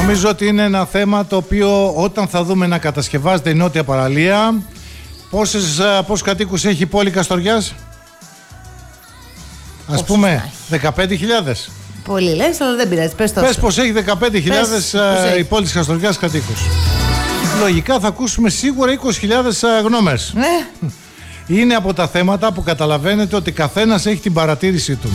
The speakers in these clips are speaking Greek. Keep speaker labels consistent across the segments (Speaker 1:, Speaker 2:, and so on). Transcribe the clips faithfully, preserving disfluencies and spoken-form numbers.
Speaker 1: Νομίζω ότι είναι ένα θέμα το οποίο όταν θα δούμε να κατασκευάζεται η νότια παραλία. Πόσες, πόσους κατοίκους έχει η πόλη Καστοριάς? Ας πούμε δεκαπέντε χιλιάδες.
Speaker 2: Πολύ λες, αλλά δεν πειράζει. Πες,
Speaker 1: Πες πως έχει δεκαπέντε χιλιάδες η πόλη της Καστοριάς κατοίκους. Λογικά θα ακούσουμε σίγουρα είκοσι χιλιάδες γνώμες.
Speaker 2: Ναι.
Speaker 1: Είναι από τα θέματα που καταλαβαίνετε ότι καθένας έχει την παρατήρησή του.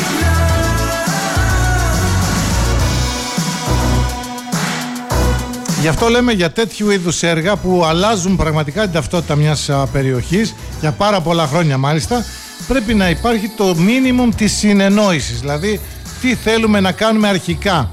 Speaker 1: Γι' αυτό λέμε για τέτοιου είδους έργα που αλλάζουν πραγματικά την ταυτότητα μιας περιοχής για πάρα πολλά χρόνια μάλιστα, πρέπει να υπάρχει το μίνιμουμ της συνεννόησης, δηλαδή τι θέλουμε να κάνουμε αρχικά.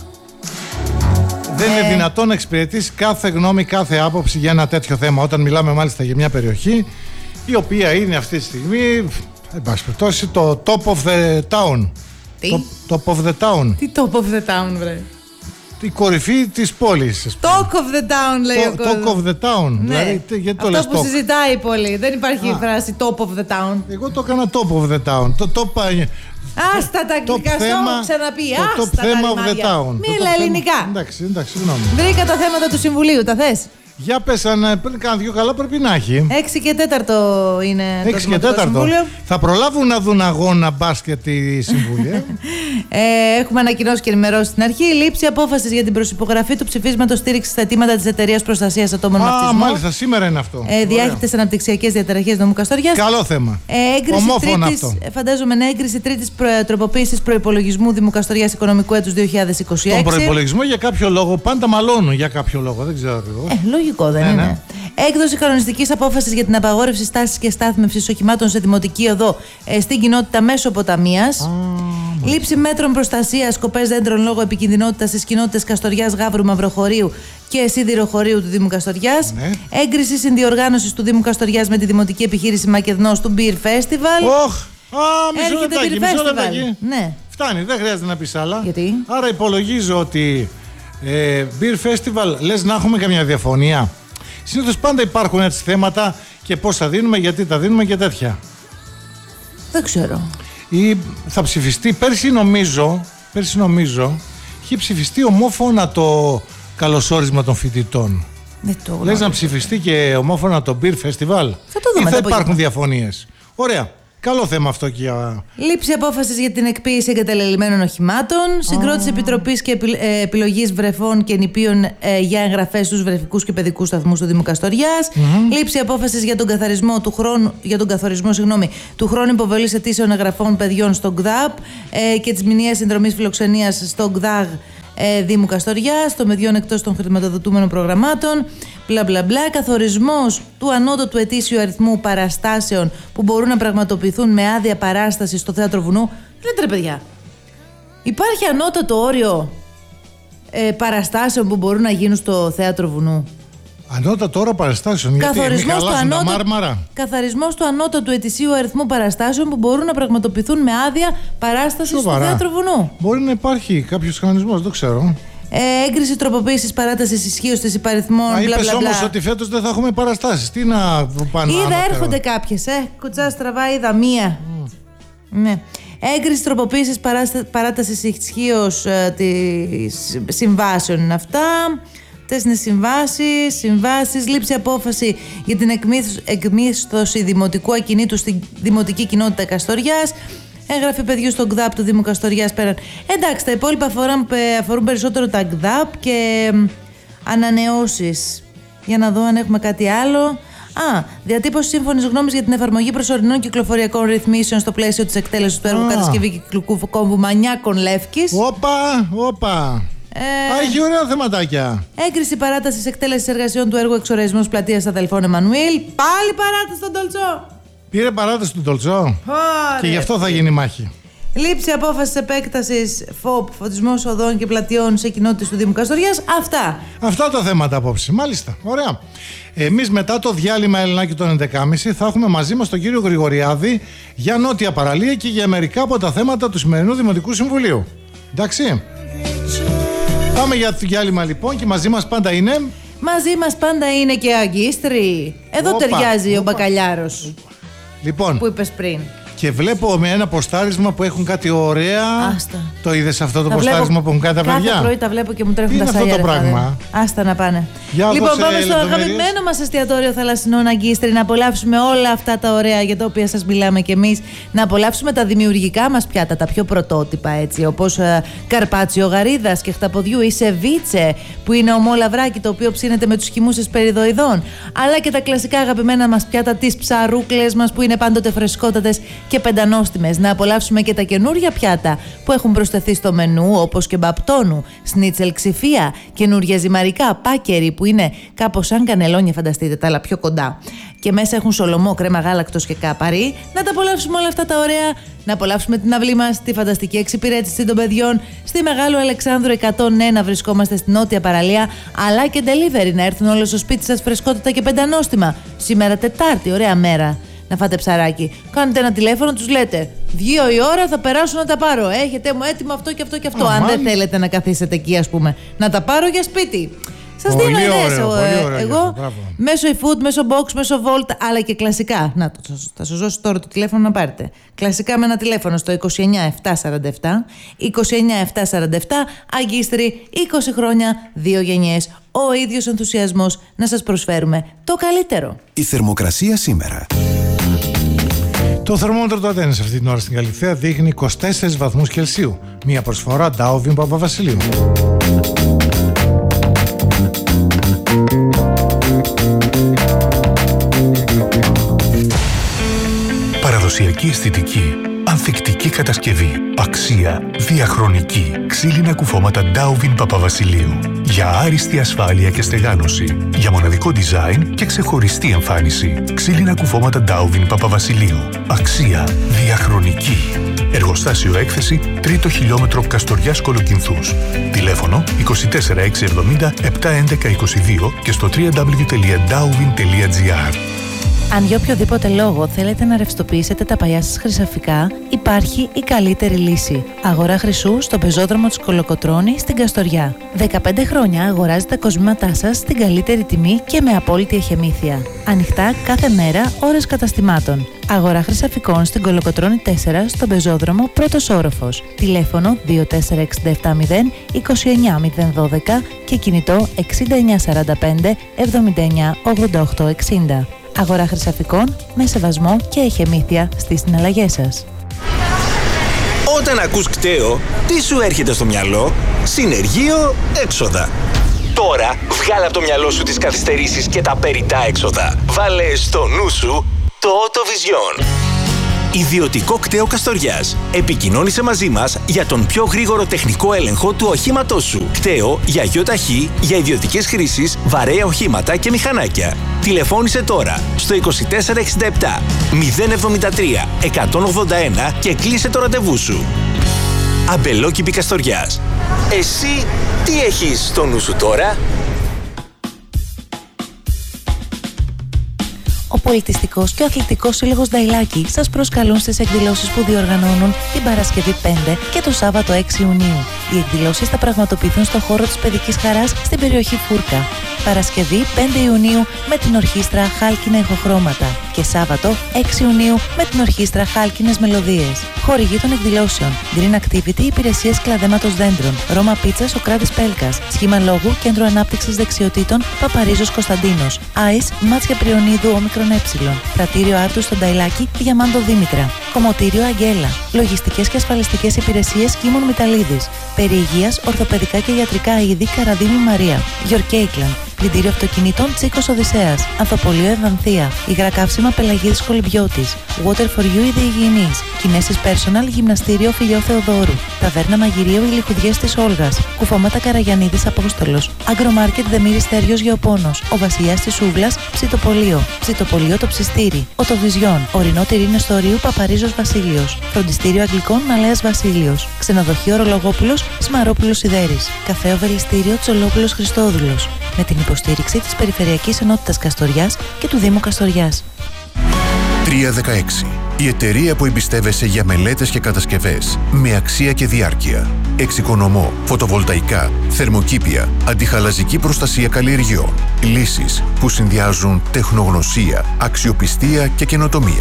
Speaker 1: Δεν είναι δυνατόν να εξυπηρετήσει κάθε γνώμη, κάθε άποψη για ένα τέτοιο θέμα, όταν μιλάμε μάλιστα για μια περιοχή η οποία είναι αυτή τη στιγμή, εν πάση περιπτώσει, το top of the town.
Speaker 2: Τι?
Speaker 1: Το, top of the town.
Speaker 2: Τι top of the town, βρε?
Speaker 1: Η κορυφή της πόλης.
Speaker 2: Talk of the town, λέει ο κόσμος.
Speaker 1: Talk of the town.
Speaker 2: Ναι.
Speaker 1: Δηλαδή, γιατί το
Speaker 2: αυτό
Speaker 1: λες
Speaker 2: που
Speaker 1: talk?
Speaker 2: συζητάει η πόλη. Δεν υπάρχει η φράση top of the town.
Speaker 1: Εγώ το έκανα top of the town. Το top.
Speaker 2: Άστα τα αγγλικά, στο έχω ξαναπεί.
Speaker 1: Το top
Speaker 2: Άστα
Speaker 1: θέμα
Speaker 2: τα
Speaker 1: of the
Speaker 2: ρημάδια.
Speaker 1: town.
Speaker 2: Μίλα ελληνικά.
Speaker 1: Εντάξει, εντάξει, συγγνώμη.
Speaker 2: Βρήκα τα θέματα του Συμβουλίου, τα θες?
Speaker 1: Για πες, αν πριν κάνα δυο καλά πρέπει να έχει.
Speaker 2: Έξι και τέταρτο είναι το
Speaker 1: Έξι και
Speaker 2: Δημοτικό
Speaker 1: τέταρτο.
Speaker 2: Συμβούλιο.
Speaker 1: Θα προλάβουν να δουν αγώνα μπάσκετ οι Συμβούλια.
Speaker 2: ε, έχουμε ανακοινώσει και ενημερώσει στην αρχή. Λήψη απόφαση για την προσυπογραφή του ψηφίσματος στήριξης στα αιτήματα της Εταιρείας Προστασίας Ατόμων με Αυτισμό.
Speaker 1: Α, μάλιστα, σήμερα είναι αυτό.
Speaker 2: Ε, διάχυτες αναπτυξιακές διαταραχές νομού Καστοριάς.
Speaker 1: Καλό θέμα.
Speaker 2: Ε, έγκριση
Speaker 1: Ομόφωνα
Speaker 2: τρίτης,
Speaker 1: αυτό.
Speaker 2: Φαντάζομαι ναι, έγκριση τρίτης τροποποίησης προϋπολογισμού Δήμου Καστοριάς οικονομικού έτους δύο χιλιάδες είκοσι έξι.
Speaker 1: Τον προϋπολογισμό για κάποιο λόγο, πάντα μαλώνουν για κάποιο λόγο, δεν ξέρω ακριβώς.
Speaker 2: Ε, λογικό δεν
Speaker 1: ναι,
Speaker 2: είναι.
Speaker 1: Ναι.
Speaker 2: Έκδοση κανονιστικής απόφασης για την απαγόρευση στάσης και στάθμευσης οχημάτων σε δημοτική οδό ε, στην κοινότητα Μεσοποταμίας. Ah, λήψη μέτρων προστασίας σκοπές δέντρων λόγω επικινδυνότητας στις κοινότητες Καστοριάς, Γαύρου, Μαυροχωρίου και Σιδηροχωρίου του Δήμου Καστοριάς. Ναι. Έγκριση συνδιοργάνωσης του Δήμου Καστοριάς με τη δημοτική επιχείρηση Μακεδνός του Beer Festival.
Speaker 1: Οχ! Α, μισό λεπτάκι, μισό λεπτάκι.
Speaker 2: Ναι.
Speaker 1: Φτάνει, δεν χρειάζεται να πεις άλλα.
Speaker 2: Γιατί?
Speaker 1: Άρα υπολογίζω ότι ε, Beer Festival, λες να έχουμε καμιά διαφωνία? Συνήθως πάντα υπάρχουν έτσι θέματα και πώς θα δίνουμε, γιατί τα δίνουμε και τέτοια.
Speaker 2: Δεν ξέρω.
Speaker 1: Ή θα ψηφιστεί, πέρσι νομίζω, πέρσι νομίζω, είχε ψηφιστεί ομόφωνα το καλωσόρισμα των φοιτητών.
Speaker 2: Δεν το
Speaker 1: Λες να ψηφιστεί και ομόφωνα το Beer Festival?
Speaker 2: Θα το δούμε.
Speaker 1: Ή θα υπάρχουν διαφωνίες? Ωραία. Καλό θέμα αυτό και για...
Speaker 2: Λήψη απόφασης για την εκποίηση εγκαταλελειμμένων οχημάτων. Συγκρότηση oh. επιτροπής και επι, ε, επιλογής βρεφών και νηπίων ε, για εγγραφές στους βρεφικούς και παιδικούς σταθμούς του Δήμου Καστοριάς. Mm-hmm. Λήψη απόφασης για τον καθαρισμό του χρόνου, για τον καθορισμό, συγγνώμη, του χρόνου υποβολής αιτήσεων εγγραφών παιδιών στο ΚΔΑΠ ε, και της μηνιαίας συνδρομής φιλοξενίας στο ΚΔΑΓ ε, Δήμου Καστοριάς, των παιδιών εκτός των χρηματοδοτούμενων προγραμμάτων. Μπλα μπλα μπλα. Καθορισμός του ανώτατου ετήσιου αριθμού παραστάσεων που μπορούν να πραγματοποιηθούν με άδεια παράσταση στο Θέατρο Βουνού. Λέτε ρε παιδιά, υπάρχει ανώτατο όριο ε, παραστάσεων που μπορούν να γίνουν στο Θέατρο Βουνού?
Speaker 1: Ανώτατο όριο παραστάσεων?
Speaker 2: Καθορισμός
Speaker 1: γιατί,
Speaker 2: του, ανώτατο, καθαρισμός του ανώτατου ετησίου αριθμού παραστάσεων που μπορούν να πραγματοποιηθούν με άδεια παράσταση στο Θέατρο Βουνού.
Speaker 1: Μπορεί να υπάρχει κάποιος κανονισμός, δεν ξέρω.
Speaker 2: Ε, έγκριση τροποποίησης παράτασης ισχύως της υπαριθμών.
Speaker 1: Μα είπες όμως ότι φέτος δεν θα έχουμε παραστάσεις. Τι να πάνε?
Speaker 2: Είδα
Speaker 1: ανώτερο.
Speaker 2: Έρχονται κάποιες, ε. Κουτσά στραβά, είδα μία. Mm. Ναι. Έγκριση τροποποίησης παράτασης ισχύως ε, της συμβάσεων είναι αυτά. Αυτές είναι συμβάσεις, συμβάσεις, λήψη απόφαση για την εκμίσθωση δημοτικού ακινήτου στην δημοτική κοινότητα Καστοριάς. Έγραφε παιδιού στο ΚΔΑΠ του Δήμου Καστοριάς πέραν. Εντάξει, τα υπόλοιπα αφορούν, αφορούν περισσότερο τα ΚΔΑΠ και ανανεώσεις. Για να δω αν έχουμε κάτι άλλο. Α, διατύπωση σύμφωνης γνώμης για την εφαρμογή προσωρινών κυκλοφοριακών ρυθμίσεων στο πλαίσιο της εκτέλεσης του έργου κατασκευή κυκλικού κόμβου Μανιάκων Λεύκης.
Speaker 1: Όπα, όπα. Ε, Α, έχει ωραία θεματάκια.
Speaker 2: Έγκριση παράτασης εκτέλεσης εργασιών του έργου εξοραϊσμός πλατείας Αδελφών Εμμανουήλ. Πάλι παράταση στον Τολτσό.
Speaker 1: Πήρε παράταση του Τολτσό.
Speaker 2: Ωραία.
Speaker 1: Και γι' αυτό θα γίνει μάχη.
Speaker 2: Λήψη απόφασης επέκτασης ΦΟΠ, φωτισμός οδών και πλατιών σε κοινότητες του Δήμου Καστοριάς. Αυτά.
Speaker 1: Αυτά τα θέματα απόψε. Μάλιστα. Ωραία. Εμείς μετά το διάλειμμα Ελληνάκι των έντεκα και μισή θα έχουμε μαζί μας τον κύριο Γρηγοριάδη για νότια παραλία και για μερικά από τα θέματα του σημερινού Δημοτικού Συμβουλίου. Εντάξει. Πάμε για το διάλειμμα λοιπόν και μαζί μας πάντα είναι.
Speaker 2: Μαζί μας πάντα είναι και αγκίστρι. Εδώ όπα, ταιριάζει όπα. Ο μπακαλιάρος.
Speaker 1: Λοιπόν.
Speaker 2: Που είπες πριν.
Speaker 1: Και βλέπω με ένα ποστάρισμα που έχουν κάτι ωραία.
Speaker 2: Άστα.
Speaker 1: Το είδες αυτό το
Speaker 2: τα
Speaker 1: ποστάρισμα
Speaker 2: βλέπω,
Speaker 1: που έχουν κάτι τα παιδιά?
Speaker 2: Κάθε πρωί τα βλέπω και μου τρέχουν
Speaker 1: είναι
Speaker 2: τα σάλια.
Speaker 1: Αυτό το πράγμα.
Speaker 2: Άστα να πάνε.
Speaker 1: Για
Speaker 2: λοιπόν, πάμε στο
Speaker 1: λεπτομέρειες.
Speaker 2: αγαπημένο μας εστιατόριο Θαλασσινών Αγκίστρι να απολαύσουμε όλα αυτά τα ωραία για τα οποία σας μιλάμε κι εμείς. Να απολαύσουμε τα δημιουργικά μας πιάτα, τα πιο πρωτότυπα έτσι. Όπως ε, καρπάτσιο γαρίδας και χταποδιού ή σεβίτσε, που είναι ομό λαβράκι το οποίο ψήνεται με τους χυμούς εσπεριδοειδών. Αλλά και τα κλασικά αγαπημένα μας πιάτα, τις ψαρούκλες μας που είναι πάντοτε φρεσκότατες και πεντανόστιμες. Να απολαύσουμε και τα καινούργια πιάτα που έχουν προσθεθεί στο μενού, όπως και μπαπτόνου, σνίτσελ ξηφία, καινούργια ζυμαρικά, πάκερι που είναι κάπως σαν κανελόνια, φανταστείτε τα, αλλά πιο κοντά. Και μέσα έχουν σολομό, κρέμα γάλακτος και κάπαρι. Να τα απολαύσουμε όλα αυτά τα ωραία. Να απολαύσουμε την αυλή μας, τη φανταστική εξυπηρέτηση των παιδιών. Στη Μεγάλου Αλεξάνδρου εκατόν ένα βρισκόμαστε στην νότια παραλία, αλλά και delivery να έρθουν όλο στο σπίτι σας φρεσκότητα και πεντανόστιμα. Σήμερα Τετάρτη, ωραία μέρα να φάτε ψαράκι. Κάνετε ένα τηλέφωνο, τους λέτε δύο η ώρα θα περάσω να τα πάρω. Έχετε μου έτοιμο αυτό και αυτό και αυτό.
Speaker 1: Α,
Speaker 2: Αν
Speaker 1: μάλιστα.
Speaker 2: δεν θέλετε να καθίσετε εκεί, ας πούμε, να τα πάρω για σπίτι. Σας
Speaker 1: Πολύ
Speaker 2: δίνω ιδέες
Speaker 1: ωραίο, πολύ ωραίο,
Speaker 2: εγώ,
Speaker 1: Γιώργο, μπράβο.
Speaker 2: μέσω eFood, μέσω Box, μέσω Volt, αλλά και κλασικά. Να, το, θα σας δώσω τώρα το τηλέφωνο να πάρετε. Κλασικά με ένα τηλέφωνο στο είκοσι εννιά επτακόσια σαράντα επτά, είκοσι εννιά επτακόσια σαράντα επτά, Αγκίστρι, είκοσι χρόνια, δύο γενιές. Ο ίδιος ενθουσιασμός να σας προσφέρουμε το καλύτερο.
Speaker 3: Η θερμοκρασία σήμερα.
Speaker 1: Το θερμόμετρο του Ατένες αυτή την ώρα στην Καλυθέα δείχνει είκοσι τέσσερις βαθμούς Κελσίου. Μια προσφορά Ντάουβιν Παπαβασιλείου.
Speaker 4: Παραδοσιακή αισθητική, ανθεκτική κατασκευή, αξία, διαχρονική, ξύλινα κουφώματα Ντάουβιν Παπαβασιλείου. Για άριστη ασφάλεια και στεγάνωση, για μοναδικό design και ξεχωριστή εμφάνιση. Ξύλινα κουφώματα Ντάουβιν Παπαβασιλείου. Αξία, διαχρονική. Εργοστάσιο έκθεση, τρίτο χιλιόμετρο Καστοριάς Κολοκυνθούς. Τηλέφωνο είκοσι τέσσερα εξακόσια εβδομήντα επτακόσια έντεκα είκοσι δύο και στο double-u double-u double-u τελεία ντάουβιν τελεία τζι άρ.
Speaker 2: Αν για οποιοδήποτε λόγο θέλετε να ρευστοποιήσετε τα παλιά σας χρυσαφικά, υπάρχει η καλύτερη λύση. Αγορά χρυσού στον πεζόδρομο της Κολοκοτρώνη στην Καστοριά. δεκαπέντε χρόνια αγοράζετε τα κοσμήματά σας στην καλύτερη τιμή και με απόλυτη εχεμήθεια. Ανοιχτά κάθε μέρα, ώρες καταστημάτων. Αγορά χρυσαφικών στην Κολοκοτρώνη τέσσερα στον πεζόδρομο πρώτος όροφος. Τηλέφωνο δύο τέσσερα έξι επτά μηδέν είκοσι εννιά μηδέν δώδεκα και κινητό εξήντα εννιά σαράντα πέντε εβδομήντα εννιά ογδόντα οκτώ εξήντα. Αγορά χρυσαφικών με σεβασμό και εχεμήθεια στις συναλλαγές σας.
Speaker 5: Όταν ακούς κταίο, τι σου έρχεται στο μυαλό? Συνεργείο έξοδα. Τώρα βγάλε από το μυαλό σου τις καθυστερήσεις και τα περιττά έξοδα. Βάλε στο νου σου το Autovision. Ιδιωτικό κταίο Καστοριάς. Επικοινώνησε μαζί μας για τον πιο γρήγορο τεχνικό έλεγχο του οχήματός σου. Κταίο για γιοταχή, για ιδιωτικές χρήσεις, βαρέα οχήματα και μηχανάκια. Τηλεφώνησε τώρα στο είκοσι τέσσερα εξήντα επτά μηδέν εβδομήντα τρία εκατόν ογδόντα ένα και κλείσε το ραντεβού σου. Αμπελόκηπη Καστοριάς. Εσύ τι έχεις στο νου σου τώρα?
Speaker 2: Ο Πολιτιστικός και ο Αθλητικός Σύλλογος Νταϊλάκη σας προσκαλούν στις εκδηλώσεις που διοργανώνουν την Παρασκευή πέντε και το Σάββατο έξι Ιουνίου. Οι εκδηλώσεις θα πραγματοποιηθούν στο χώρο της Παιδικής Χαράς στην περιοχή Φούρκα. Παρασκευή πέντε Ιουνίου με την ορχήστρα Χάλκινα Ηχοχρώματα και Σάββατο έξι Ιουνίου με την ορχήστρα Χάλκινες Μελωδίες. Χορηγοί των εκδηλώσεων: Green Activity, Υπηρεσίες Κλαδέματος Δέντρων, Ρώμα Πίτσα, Σοκράτης Πέλκας, Σχήμα Λόγου, Κέντρο Ανάπτυξης Δεξιοτήτων, Παπαρίζος Κωνσταντίνος, ΆΙΣ, Μάτσια Πριονίδου Όμικρον Ε, Πρατήριο Άρτου στον Νταϊλάκη, Διαμάντο Δήμητρα, Κομμωτήριο Αγγέλα, Λογιστικές και Ασφαλιστικές Υπηρεσίες Κίμων Μηταλίδης, Περιηγείας, Ορθοπαιδικά και Ιατρικά Είδη Καραδίμη Μαρία, Γιορκέικλαν, Πλυντήριο Αυτοκινήτων Τσίκος Οδυσσέας, Ανθοπολείο Ευανθία, Υγρά Καύσιμα Πελαγίδης Κολυμπιώτης, Water for You Είδη Υγιεινής, Κινέσεις Personal Γυμναστήριο Φιλιό Θεοδόρου, Ταβέρνα Μαγειρίου Ηλιχουδιές της Όλγας, Κουφώματα Καραγιαννίδης Απόστολος, Αγκρομάρκετ Δεμήρης Στέριος Γεωπόνος, Ο Βασιλιάς της Σούβλας, Ψητοπολείο, Ψητοπολείο Το Ψιστήρι, Οτοβιζιόν, Ορεινό Τυρίνο Στορίου Παπαρίζος Βασίλειος, Φροντιστήριο Αγγλικών Μαλέας Βασίλειος, Ξενοδοχείο Ρολογόπουλος Σμαρόπουλος Σιδέρης, Καφέ Οβελιστήριο Τσολόπουλος Χριστόδουλος, με την υποστήριξη της Περιφερειακής Ενότητας Καστοριάς και του Δήμου Καστοριάς.
Speaker 3: τριακόσια δεκαέξι. Η εταιρεία που εμπιστεύεσαι για μελέτες και κατασκευές με αξία και διάρκεια. Εξοικονομώ, φωτοβολταϊκά, θερμοκήπια, αντιχαλαζική προστασία καλλιεργειών. Λύσεις που συνδυάζουν τεχνογνωσία, αξιοπιστία και καινοτομία.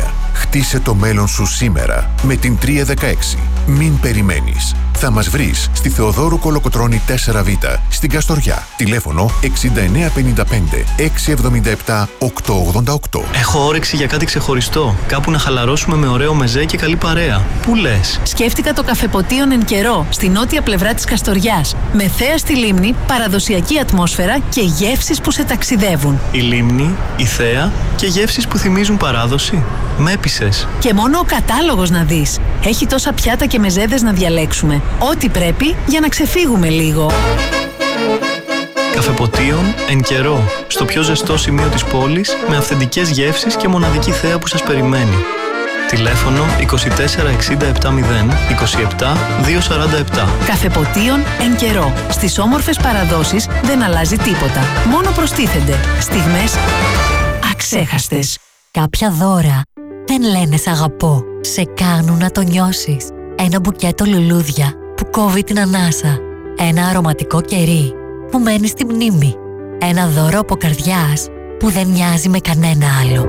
Speaker 3: Χτίσε το μέλλον σου σήμερα με την τριακόσια δεκαέξι. Μην περιμένεις. Θα μας βρεις στη Θεοδόρου Κολοκοτρώνη τέσσερα β, στην Καστοριά. Τηλέφωνο εξήντα εννέα πενήντα πέντε εξακόσια εβδομήντα επτά οκτακόσια ογδόντα οκτώ.
Speaker 6: Έχω όρεξη για κάτι ξεχωριστό. Κάπου να χαλαρώσουμε με ωραίο μεζέ και καλή παρέα. Πού λες?
Speaker 7: Σκέφτηκα το καφεποτίον εν καιρό, στη νότια πλευρά της Καστοριάς. Με θέα στη λίμνη, παραδοσιακή ατμόσφαιρα και γεύσεις που σε ταξιδεύουν.
Speaker 6: Η λίμνη, η θέα και γεύσεις που θυμίζουν παράδοση. Με έπεισες.
Speaker 7: Και μόνο ο κατάλογος να δεις. Έχει τόσα πιάτα και μεζέδες να διαλέξουμε. Ό,τι πρέπει για να ξεφύγουμε λίγο.
Speaker 6: Καφεποτίον εν καιρό. Στο πιο ζεστό σημείο της πόλης, με αυθεντικές γεύσεις και μοναδική θέα που σας περιμένει. Τηλέφωνο είκοσι τέσσερα εξήντα επτακόσια είκοσι επτά διακόσια σαράντα επτά.
Speaker 7: Καφεποτίον εν καιρό. Στις όμορφες παραδόσεις δεν αλλάζει τίποτα. Μόνο προστίθενται στιγμές αξέχαστες.
Speaker 8: Κάποια δώρα δεν λένε σ' αγαπώ. Σε κάνουν να το νιώσεις. Ένα μπουκέτο λουλούδια που κόβει την ανάσα. Ένα αρωματικό κερί που μένει στη μνήμη. Ένα δώρο από καρδιάς που δεν μοιάζει με κανένα άλλο.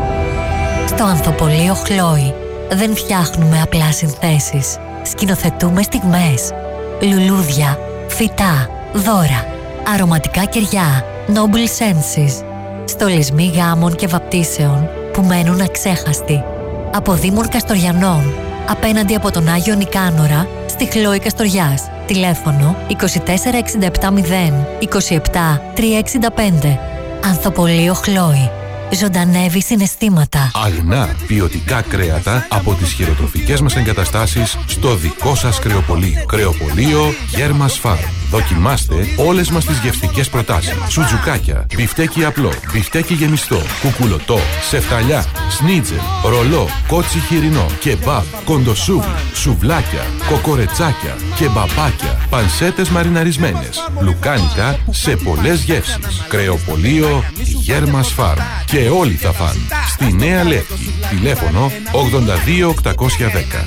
Speaker 8: Στο ανθοπολείο Χλόι δεν φτιάχνουμε απλά συνθέσεις. Σκηνοθετούμε στιγμές. Λουλούδια, φυτά, δώρα, αρωματικά κεριά, noble senses. Στολισμοί γάμων και βαπτίσεων που μένουν αξέχαστοι. Από Δήμων Καστοριανών, απέναντι από τον Άγιο Νικάνορα, στη Χλόη Καστοριάς. Τηλέφωνο είκοσι τέσσερα εξήντα επτά μηδέν είκοσι επτά τριακόσια εξήντα πέντε. Ανθοπολείο Χλόη. Ζωντανεύει συναισθήματα.
Speaker 9: Αγνά ποιοτικά κρέατα από τις χειροτροφικές μας εγκαταστάσεις στο δικό σας κρεοπωλείο. Κρεοπωλείο Γέρμας Φάρμ. Δοκιμάστε όλες μας τις γευστικές προτάσεις. Σουτζουκάκια, μπιφτέκι απλό, μπιφτέκι γεμιστό, κουκουλωτό, σεφταλιά, σνίτζελ, ρολό, κότσι χοιρινό, κεμπάμπ, κοντοσούβλ, σουβλάκια, κοκορετσάκια, κεμπαπάκια, πανσέτες μαριναρισμένες, λουκάνικα σε πολλές γεύσεις. Κρεοπωλείο Γέρμας Φάρμ. Και όλοι θα φαν. Στη Νέα Λεύκη. Τηλέφωνο ογδόντα δύο οκτακόσια δέκα.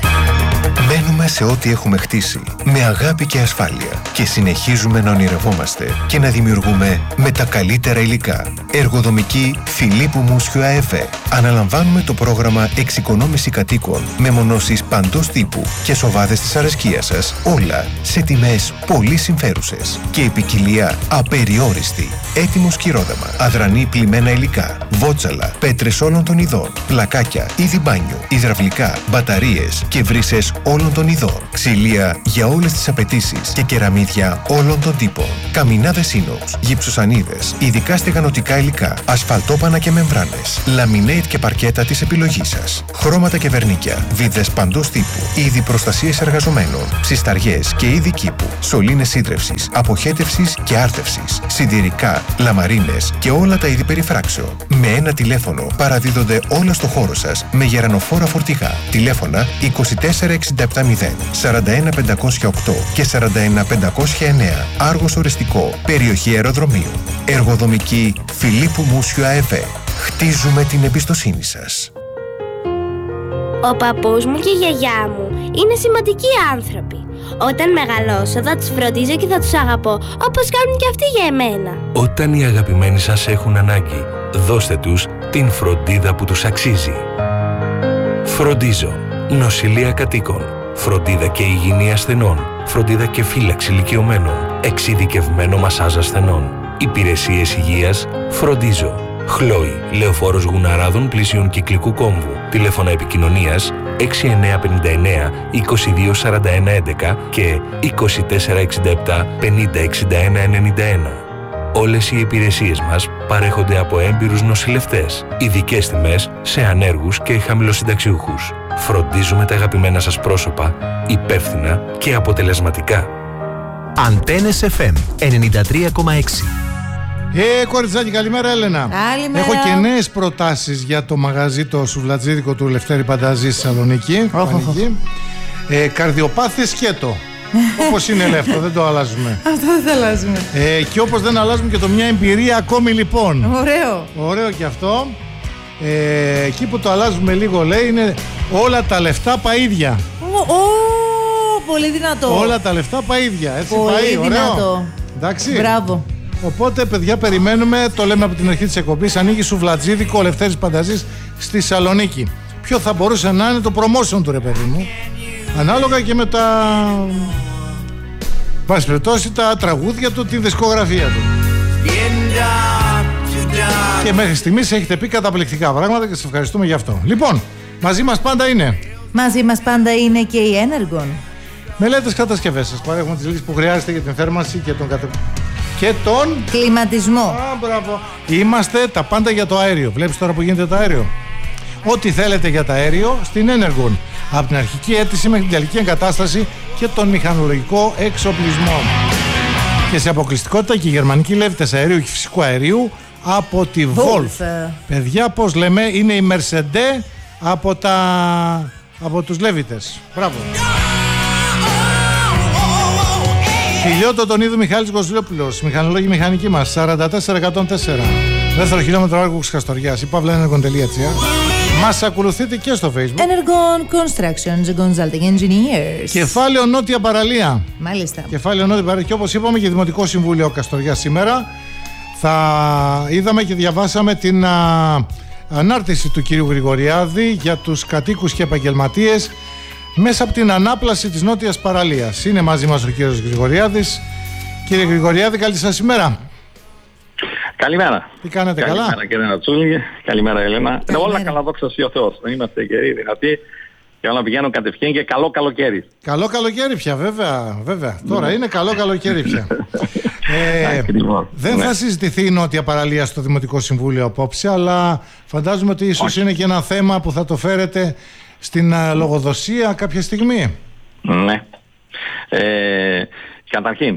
Speaker 3: Μένουμε σε ό,τι έχουμε χτίσει, με αγάπη και ασφάλεια και συνεχίζουμε να ονειρευόμαστε και να δημιουργούμε με τα καλύτερα υλικά. Εργοδομική Φιλίππου Μούσιου ΑΕΒ. Αναλαμβάνουμε το πρόγραμμα εξοικονόμηση κατοίκων με μονώσεις παντός τύπου και σοβάδες της αρεσκίας σας, όλα σε τιμές πολύ συμφέρουσες και ποικιλία απεριόριστη. Έτοιμο σκυρόδαμα, αδρανή πλημμένα υλικά, βότσαλα, πέτρες όλων των ειδών, πλακάκια, είδη μπάνιου, υδραυλικά, μπαταρίες και βρύσες όλων των ειδών, ξυλία για όλες τις απαιτήσεις και κεραμίδια όλων των τύπων, καμινάδες ίνοξ, γυψοσανίδες, ειδικά στεγανοτικά υλικά, ασφαλτόπανα και μεμβράνες, λαμινέιτ και παρκέτα της επιλογής σας, χρώματα και βερνίκια, βίδες παντός τύπου, είδη προστασίες εργαζομένων, ψισταριές και είδη κήπου, σωλήνες σύντρευσης, αποχέτευσης και άρτευσης, συντηρικά, λαμαρίνες και όλα τα είδη περιφράξεων. Με ένα τηλέφωνο παραδίδονται όλα στο χώρο σας με γερανοφόρα φορτηγά. Τηλέφωνα είκοσι τέσσερα εξήντα επτά μηδέν σαράντα ένα πεντακόσια οκτώ και σαράντα ένα πεντακόσια εννέα. Άργος Οριστικό, περιοχή αεροδρομίου. Εργοδομική Φιλίππου Μούσιου ΑΕΒ. Χτίζουμε την εμπιστοσύνη σας.
Speaker 10: Ο παππούς μου και η γιαγιά μου είναι σημαντικοί άνθρωποι. Όταν μεγαλώσω θα τους φροντίζω και θα τους αγαπώ όπως κάνουν και αυτοί για εμένα.
Speaker 11: Όταν οι αγαπημένοι σας έχουν ανάγκη, δώστε τους την φροντίδα που τους αξίζει. Φροντίζω. Νοσηλεία κατοίκων. Φροντίδα και υγιεινή ασθενών. Φροντίδα και φύλαξη ηλικιωμένων. Εξειδικευμένο μασάζ ασθενών. Υπηρεσίες υγείας. Φροντίζω. Χλόι. Λεωφόρος Γουναράδων πλησίων Κυκλικού Κόμβου. Τηλέφωνα επικοινωνίας έξι εννέα πέντε εννέα είκοσι δύο σαράντα ένα έντεκα και είκοσι τέσσερα εξήντα επτά πενήντα εξήντα ένα ενενήντα ένα. Όλες οι υπηρεσίες μας παρέχονται από έμπειρους νοσηλευτές. Ειδικές τιμές σε ανέργους και χαμηλοσυνταξιούχους. Φροντίζουμε τα αγαπημένα σας πρόσωπα υπεύθυνα και αποτελεσματικά.
Speaker 12: Αντένες εφ εμ ενενήντα τρία κόμμα έξι.
Speaker 1: Ε, κοριτσάκι, καλημέρα Έλενα.
Speaker 2: Καλημέρα.
Speaker 1: Έχω και νέες προτάσεις για το μαγαζί το σουβλατζίδικο του Λευτέρη Πανταζή στη Θεσσαλονίκη.
Speaker 2: Oh, oh, oh.
Speaker 1: ε, Καρδιοπάθη σκέτο. Όπως είναι Λεύτο, δεν το αλλάζουμε.
Speaker 2: Αυτό δεν το αλλάζουμε.
Speaker 1: Ε, και όπως δεν αλλάζουμε και το μια εμπειρία ακόμη λοιπόν.
Speaker 2: Ωραίο.
Speaker 1: Ωραίο και αυτό. Ε, εκεί που το αλλάζουμε λίγο λέει είναι όλα τα λεφτά παΐδια.
Speaker 2: Ω, oh, πολύ δυνατό.
Speaker 1: Όλα τα λεφτά παΐδια. Έτσι
Speaker 2: πολύ
Speaker 1: πάει,
Speaker 2: δυνατό.
Speaker 1: Ωραίο. Εντάξει.
Speaker 2: Μπράβο.
Speaker 1: Οπότε, παιδιά, περιμένουμε, το λέμε από την αρχή της εκπομπής, ανοίγει σουβλατζίδικο ο Λευτέρης Πανταζής στη Θεσσαλονίκη. ποιο θα μπορούσε να είναι το promotion του, ρε παιδί μου, ανάλογα και με τα, πάση περιπτώσει, τα τραγούδια του, τη δισκογραφία του. Και μέχρι στιγμής έχετε πει καταπληκτικά πράγματα και σας ευχαριστούμε γι' αυτό. Λοιπόν, μαζί μας πάντα είναι
Speaker 2: Μαζί μας πάντα είναι και η Energon.
Speaker 1: Μελέτες κατασκευές, σας παρέχουμε τις λύσεις που χρειάζεται για την θέρμανση και τον, κατε... και τον...
Speaker 2: κλιματισμό.
Speaker 1: Α, μπράβο. Είμαστε τα πάντα για το αέριο. Βλέπεις τώρα που γίνεται το αέριο. Ό,τι θέλετε για το αέριο στην Energon. Από την αρχική αίτηση μέχρι την τελική εγκατάσταση και τον μηχανολογικό εξοπλισμό. Και σε αποκλειστικότητα και η γερμανική λέβητες αερίου και φυσικού αερίου από τη Wolf. Παιδιά, πώς λέμε, είναι η Mercedes από, τα... από τους λέβητες. Μπράβο. Ηλιότο τον είδου Μιχάλης Κοζηλόπουλος, μηχανολόγοι μηχανική μας, σαράντα τέσσερα εκατόν τέσσερα. Δεύτερο χιλιόμετρο Άργου Χαστοριάς, η pavlaenergon.gr. Μας ακολουθείτε και στο Facebook.
Speaker 2: Energon Constructions, Consulting Engineers.
Speaker 1: Κεφάλαιο Νότια Παραλία.
Speaker 2: Μάλιστα.
Speaker 1: Κεφάλαιο Νότια Παραλία. Και όπως είπαμε και Δημοτικό Συμβούλιο Καστοριάς σήμερα, θα είδαμε και διαβάσαμε την α, ανάρτηση του κυρίου Γρηγοριάδη για τους κατοίκους και επαγγελματίες μέσα από την ανάπλαση της Νότιας Παραλίας. Είναι μαζί μας ο κύριος Γρηγοριάδης. Κύριε Γρηγοριάδη, καλή σας ημέρα.
Speaker 13: Καλημέρα.
Speaker 1: Τι κάνετε,
Speaker 13: καλημέρα,
Speaker 1: καλά?
Speaker 13: Καλημέρα κύριε Νατσούλη, καλημέρα Έλενα. Είναι όλα καλά, δόξα τω Θεώ Θεός. Δεν είμαστε καιροί δυνατοί και όλα πηγαίνουν κατευθείαν και καλό καλοκαίρι.
Speaker 1: Καλό καλοκαίρι πια, βέβαια, βέβαια. Τώρα
Speaker 13: Ναι.
Speaker 1: είναι καλό καλοκαίρι πια. ε, δεν
Speaker 13: Ναι.
Speaker 1: θα συζητηθεί η Νότια Παραλία στο Δημοτικό Συμβούλιο απόψε, αλλά φαντάζομαι ότι ίσως
Speaker 13: Όχι.
Speaker 1: είναι και ένα θέμα που θα το φέρετε στην α, λογοδοσία κάποια στιγμή.
Speaker 13: Ναι. Ε, καταρχήν,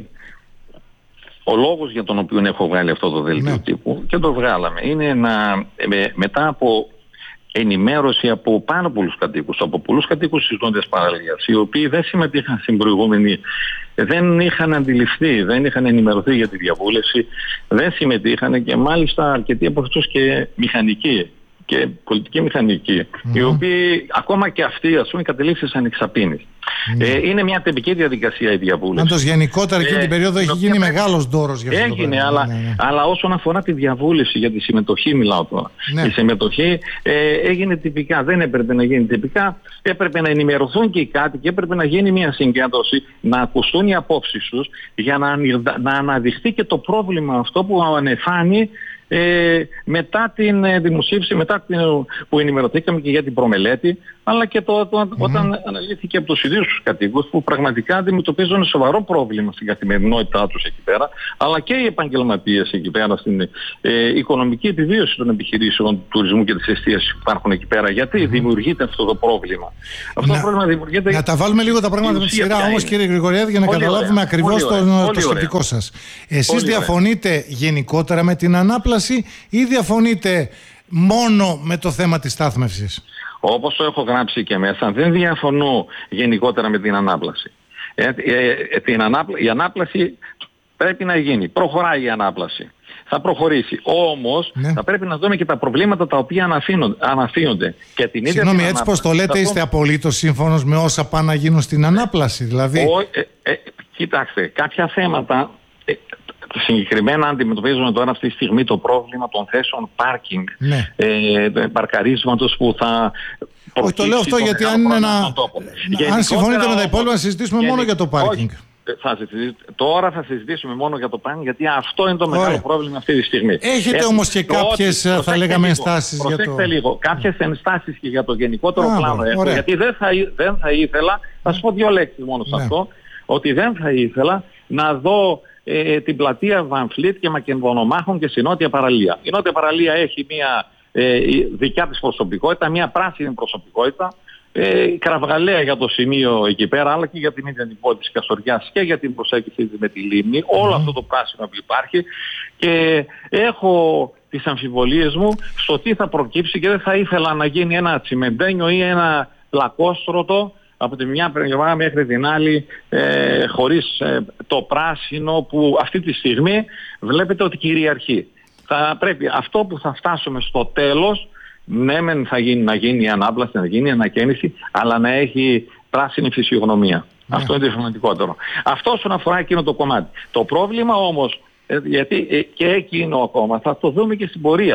Speaker 13: ο λόγος για τον οποίο έχω βγάλει αυτό το δελτίο
Speaker 1: Ναι.
Speaker 13: τύπου και το βγάλαμε είναι να, ε, μετά από ενημέρωση από πάρα πολλούς κατοίκους, από πολλούς κατοίκους της Νότιας Παραλίας, οι οποίοι δεν συμμετείχαν στην προηγούμενη, δεν είχαν αντιληφθεί, δεν είχαν ενημερωθεί για τη διαβούλευση, δεν συμμετείχαν και μάλιστα αρκετοί από αυτούς και μηχανικοί και πολιτική μηχανική, mm-hmm. οι οποίοι ακόμα και αυτοί, ας πούμε, κατελήφθησαν εξαπίνης. Mm-hmm. Ε, είναι μια τυπική διαδικασία η διαβούλευση.
Speaker 1: Πάντως γενικότερα εκείνη
Speaker 13: Ε,
Speaker 1: την περίοδο έχει γίνει
Speaker 13: οποία-
Speaker 1: μεγάλος ντόρος για αυτό. το
Speaker 13: Έγινε,
Speaker 1: πράγμα.
Speaker 13: αλλά,
Speaker 1: Ναι, ναι.
Speaker 13: αλλά όσον αφορά τη διαβούλευση για τη συμμετοχή, μιλάω τώρα.
Speaker 1: Ναι.
Speaker 13: Η συμμετοχή ε, έγινε τυπικά, δεν έπρεπε να γίνει τυπικά. Έπρεπε να ενημερωθούν και οι κάτοικοι, έπρεπε να γίνει μια συγκέντρωση, να ακουστούν οι απόψεις τους για να, ανιδα- να αναδειχθεί και το πρόβλημα αυτό που ανεφάνει ε, μετά την ε, δημοσίευση, μετά την, που ενημερωθήκαμε και για την προμελέτη, αλλά και το, το, mm-hmm. όταν αναλύθηκε από τους ίδιους τους κατοίκους που πραγματικά αντιμετωπίζουν σοβαρό πρόβλημα στην καθημερινότητά τους εκεί πέρα, αλλά και οι επαγγελματίες εκεί πέρα στην ε, οικονομική επιβίωση των επιχειρήσεων του τουρισμού και της εστίασης που υπάρχουν εκεί πέρα. Γιατί mm-hmm. δημιουργείται αυτό το πρόβλημα. Αυτό
Speaker 1: Να,
Speaker 13: το πρόβλημα δημιουργείται...
Speaker 1: να τα βάλουμε λίγο τα πράγματα με τη σειρά όμως, κύριε Γρηγοριάδη, για να
Speaker 13: Πολύ
Speaker 1: καταλάβουμε
Speaker 13: ωραία,
Speaker 1: ακριβώς
Speaker 13: πολύ
Speaker 1: το,
Speaker 13: ωραία,
Speaker 1: το
Speaker 13: πολύ
Speaker 1: σκεπτικό
Speaker 13: ωραία.
Speaker 1: σας. Εσείς
Speaker 13: Πολύ ωραία.
Speaker 1: διαφωνείτε γενικότερα με την ανάπλαση ή διαφωνείτε μόνο με το θέμα της στάθμευσης?
Speaker 13: Όπως το έχω γράψει και μέσα, δεν διαφωνώ γενικότερα με την ανάπλαση. Ε, ε, ε, την ανάπλα... Η ανάπλαση πρέπει να γίνει. Προχωράει η ανάπλαση. Θα προχωρήσει. Όμως
Speaker 1: Ναι.
Speaker 13: θα πρέπει να δούμε και τα προβλήματα τα οποία αναφύονται. αναφύονται. Και την ίδια
Speaker 1: Συγγνώμη,
Speaker 13: την
Speaker 1: έτσι πως το
Speaker 13: ανάπλαση.
Speaker 1: λέτε,
Speaker 13: Θα
Speaker 1: είστε
Speaker 13: πω-
Speaker 1: απολύτως σύμφωνος με όσα πάνε να γίνουν στην ανάπλαση? Δηλαδή,
Speaker 13: Ο, ε, ε, κοιτάξτε, κάποια θέματα ε, συγκεκριμένα αντιμετωπίζουμε τώρα αυτή τη στιγμή το πρόβλημα των θέσεων πάρκινγκ,
Speaker 1: ναι.
Speaker 13: ε, παρκαρίσματος που θα...
Speaker 1: Όχι, το λέω αυτό γιατί αν είναι ένα... Αν συμφωνείτε με τα υπόλοιπα, να συζητήσουμε μόνο για το πάρκινγκ.
Speaker 13: Θα συζητήσουμε, τώρα θα συζητήσουμε μόνο για το πάρκινγκ, γιατί αυτό είναι το μεγάλο
Speaker 1: Ωραία.
Speaker 13: πρόβλημα αυτή τη στιγμή.
Speaker 1: Έχετε
Speaker 13: Έτσι,
Speaker 1: όμως και
Speaker 13: το
Speaker 1: κάποιες,
Speaker 13: ότι-
Speaker 1: θα
Speaker 13: προσέξτε
Speaker 1: λέγαμε,
Speaker 13: λίγο,
Speaker 1: ενστάσεις για το-
Speaker 13: προσέξτε λίγο, κάποιες ενστάσεις και για το γενικότερο
Speaker 1: Α,
Speaker 13: πλάνο έχω,
Speaker 1: ωραία.
Speaker 13: γιατί δεν θα, εί- δεν θα ήθελα, θα σου πω δύο λέξεις μόνο σε
Speaker 1: Ναι.
Speaker 13: αυτό, ότι δεν θα ήθελα να δω ε, την πλατεία Βανφλίτ και Μακεδονομάχων και στη Νότια Παραλία. Η Νότια Παραλία έχει μια ε, δικιά της προσωπικότητα, μια πράσινη προσωπικότητα, ε, κραυγαλαία για το σημείο εκεί πέρα, αλλά και για την ίδια την πόλη της Καστοριάς και για την προσέγγιση της με τη λίμνη, όλο αυτό το πράσινο που υπάρχει, και έχω τις αμφιβολίες μου στο τι θα προκύψει και δεν θα ήθελα να γίνει ένα τσιμεντένιο ή ένα πλακόστρωτο από τη μια πλευρά μέχρι την άλλη, ε, χωρίς ε, το πράσινο που αυτή τη στιγμή βλέπετε ότι κυριαρχεί. Θα πρέπει αυτό που θα φτάσουμε στο τέλος, ναι μεν θα γίνει, να γίνει η ανάπλαση, να γίνει η ανακαίνιση, αλλά να έχει πράσινη φυσιογνωμία.
Speaker 1: Ναι.
Speaker 13: Αυτό είναι το σημαντικότερο. Αυτό όσον αφορά εκείνο το κομμάτι. Το πρόβλημα όμως, ε, γιατί ε, και εκείνο ακόμα θα το δούμε και στην πορεία.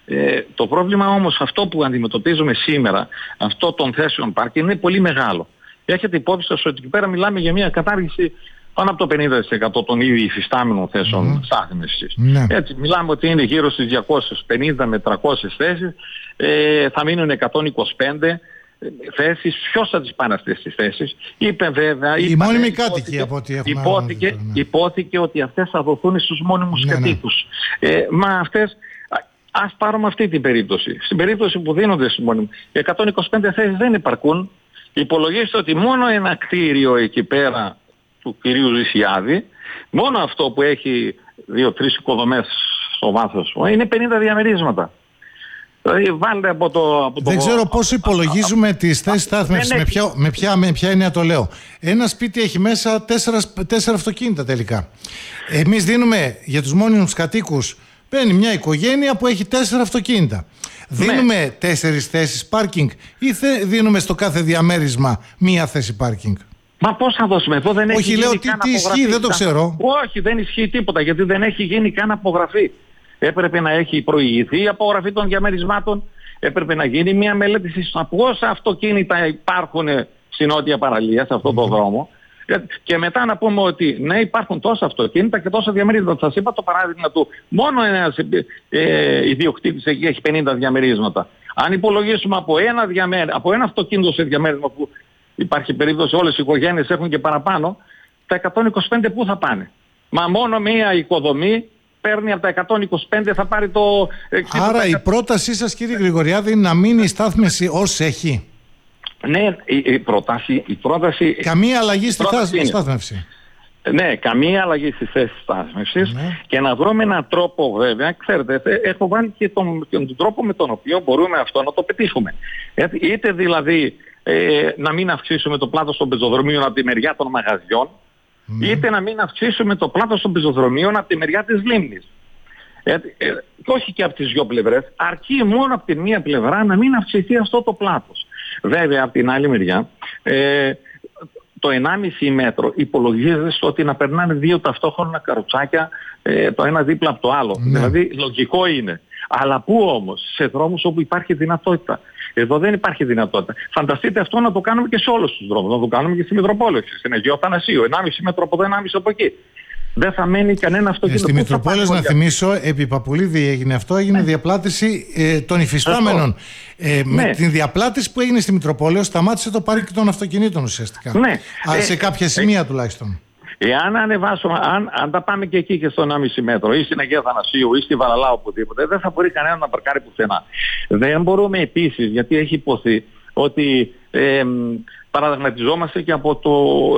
Speaker 13: Ε, το πρόβλημα όμως αυτό που αντιμετωπίζουμε σήμερα, αυτό των θέσεων πάρκινγκ, είναι πολύ μεγάλο. Έχετε υπόψη σας ότι εκεί πέρα μιλάμε για μια κατάργηση πάνω από το πενήντα τοις εκατό των ήδη υφιστάμενων θέσεων mm-hmm. στάθμευσης. Mm-hmm. Έτσι, μιλάμε ότι είναι γύρω στις διακόσιες πενήντα με τριακόσιες θέσεις, ε, θα μείνουν εκατόν είκοσι πέντε θέσεις. Ποιος θα τις πάρει αυτές τις θέσεις? Είπε βέβαια...
Speaker 1: Οι
Speaker 13: είπα,
Speaker 1: μόνιμοι κάτοικοι από ό,τι έχουμε
Speaker 13: υπόθηκε,
Speaker 1: τώρα, ναι.
Speaker 13: υπόθηκε ότι αυτές θα δοθούν στους μόνιμους
Speaker 1: ναι,
Speaker 13: κατοίκους. Ναι. Ε, μα αυτές... Ας πάρουμε αυτή την περίπτωση. Στην περίπτωση που δίνονται στους μόνιμους, οι εκατόν είκοσι πέντε θέσεις δεν υπαρκούν. Υπολογίστε ότι μόνο ένα κτίριο εκεί πέρα του κυρίου Ζησιάδη, μόνο αυτό που έχει δύο-τρεις οικοδομές στο βάθος, είναι πενήντα διαμερίσματα. Δηλαδή βάλτε από το... Από
Speaker 1: δεν
Speaker 13: το...
Speaker 1: ξέρω πώς υπολογίζουμε α, τις θέσεις στάθμευσης, με, ποια, με, ποια, με ποια έννοια το λέω. Ένα σπίτι έχει μέσα τέσσερα, τέσσερα αυτοκίνητα τελικά. Εμείς δίνουμε για τους μόνιμους κατοίκους, παίρνει μια οικογένεια που έχει τέσσερα αυτοκίνητα. Ναι. Δίνουμε τέσσερις θέσεις πάρκινγκ ή θε, δίνουμε στο κάθε διαμέρισμα μία θέση πάρκινγκ?
Speaker 13: Μα πώς θα δώσουμε εδώ? Δεν
Speaker 1: Όχι,
Speaker 13: έχει
Speaker 1: λέω
Speaker 13: γίνει
Speaker 1: τι,
Speaker 13: καν
Speaker 1: τι
Speaker 13: απογραφή.
Speaker 1: ισχύει, δεν το ξέρω.
Speaker 13: Όχι, δεν ισχύει τίποτα, γιατί δεν έχει γίνει καν απογραφή. Έπρεπε να έχει προηγηθεί η απογραφή των διαμερισμάτων, έπρεπε να γίνει μια μελέτη στα πόσα αυτοκίνητα υπάρχουν στην νότια παραλία, σε αυτόν τον mm. δρόμο. Και μετά να πούμε ότι ναι, υπάρχουν τόσα αυτοκίνητα και τόσα διαμερίσματα. Σας είπα το παράδειγμα του, μόνο ένας ε, ιδιοκτήτης εκεί έχει πενήντα διαμερίσματα. Αν υπολογίσουμε από ένα, διαμέρι, από ένα αυτοκίνητο σε διαμέρισμα, που υπάρχει περίπτωση όλες οι οικογένειες έχουν και παραπάνω, τα εκατόν είκοσι πέντε πού θα πάνε? Μα μόνο μία οικοδομή παίρνει από τα εκατόν είκοσι πέντε, θα πάρει το εξήντα τοις εκατό.
Speaker 1: Άρα η πρότασή σας, κύριε Γρηγοριάδη, είναι να μείνει η στάθμιση ως έχει?
Speaker 13: Ναι, η, η, πρόταση, η πρόταση...
Speaker 1: Καμία αλλαγή στη στάθμευση.
Speaker 13: Ναι, καμία αλλαγή στη θέση στάθμευσης, ναι. Και να βρούμε έναν τρόπο, βέβαια, ξέρετε, έχω βάλει και τον, και τον τρόπο με τον οποίο μπορούμε αυτό να το πετύχουμε. Είτε δηλαδή ε, να μην αυξήσουμε το πλάτος των πεζοδρομίων από τη μεριά των μαγαζιών, ναι. Είτε να μην αυξήσουμε το πλάτος των πεζοδρομίων από τη μεριά της λίμνης. Ε, ε, όχι και από τις δυο πλευρές, αρκεί μόνο από τη μία πλευρά να μην αυξηθεί αυτό το πλάτος. Βέβαια, από την άλλη μεριά, ε, το ενάμιση μέτρο υπολογίζεται στο ότι να περνάνε δύο ταυτόχρονα καροτσάκια, ε, το ένα δίπλα από το άλλο. Ναι. Δηλαδή, λογικό είναι. Αλλά πού όμως? Σε δρόμους όπου υπάρχει δυνατότητα. Εδώ δεν υπάρχει δυνατότητα. Φανταστείτε αυτό να το κάνουμε και σε όλους τους δρόμους. Να το κάνουμε και στη Μητροπόλεως, στην Αγίου Αθανασίου. ενάμιση μέτρο από εδώ, ενάμιση από εκεί. Δεν θα μένει κανένα αυτοκίνητο.
Speaker 1: Ε, στη Μητροπόλεως, να θυμίσω, επί Παπουλίδη έγινε αυτό, έγινε ναι. διαπλάτηση ε, των υφιστάμενων. Ε, ναι. Με την διαπλάτηση που έγινε στη Μητροπόλεως, σταμάτησε το πάρκινγκ των αυτοκινήτων ουσιαστικά. Ναι. Α, σε ε, κάποια σημεία ε, τουλάχιστον.
Speaker 13: Εάν ανεβάσουμε, αν, αν τα πάμε και εκεί και στο ενάμιση μέτρο, ή στην Αγία Αθανασίου, ή στη Βαραλά, οπουδήποτε, δεν θα μπορεί κανένα να παρκάρει πουθενά. Δεν μπορούμε επίσης, γιατί έχει υποθεί ότι ε, παραδειγματιζόμαστε και από, το,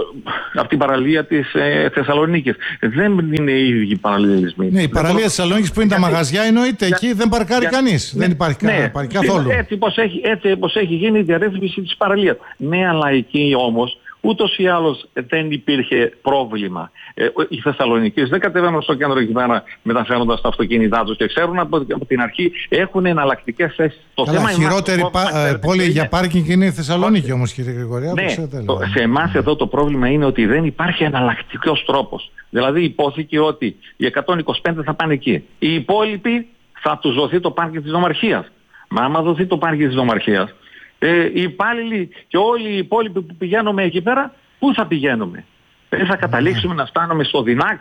Speaker 13: από την παραλία της ε, Θεσσαλονίκης. Δεν είναι οι ίδιοι παραλληλισμοί.
Speaker 1: Ναι, η παραλία της Θεσσαλονίκης που είναι γιατί, τα μαγαζιά εννοείται, για, εκεί δεν παρκάρει για, κανείς. Ναι, δεν υπάρχει ναι, κανένα, ναι, καθόλου. Έτσι πως έχει, έτσι πως έχει γίνει η διαρρύθμιση της παραλίας. Ναι, αλλά εκεί όμως ούτως ή άλλως δεν υπήρχε πρόβλημα. Ε, οι Θεσσαλονικείς δεν κατεβαίνουν στο κέντρο εκεί πέρα μεταφέροντας τα αυτοκίνητά τους και ξέρουν από, από την αρχή έχουν εναλλακτικές θέσεις. Το Καλά, θέμα χειρότερη πα, πα, πόλη είναι... για πάρκινγκ είναι η Θεσσαλονίκη όμως, κύριε Γρηγοριά.
Speaker 13: Ναι, το, σε εμάς εδώ το πρόβλημα είναι ότι δεν υπάρχει εναλλακτικός τρόπος. Δηλαδή υπόθηκε ότι οι εκατόν είκοσι πέντε θα πάνε εκεί. Οι υπόλοιποι θα τους δοθεί το πάρκινγκ της Νομαρχίας. Μα άμα δοθεί το πάρκινγκ της Νομαρχίας, Ε, οι υπάλληλοι και όλοι οι υπόλοιποι που πηγαίνουμε εκεί πέρα, πού θα πηγαίνουμε? Δεν θα καταλήξουμε mm. να φτάνουμε στο ΔΙΝΑΚ?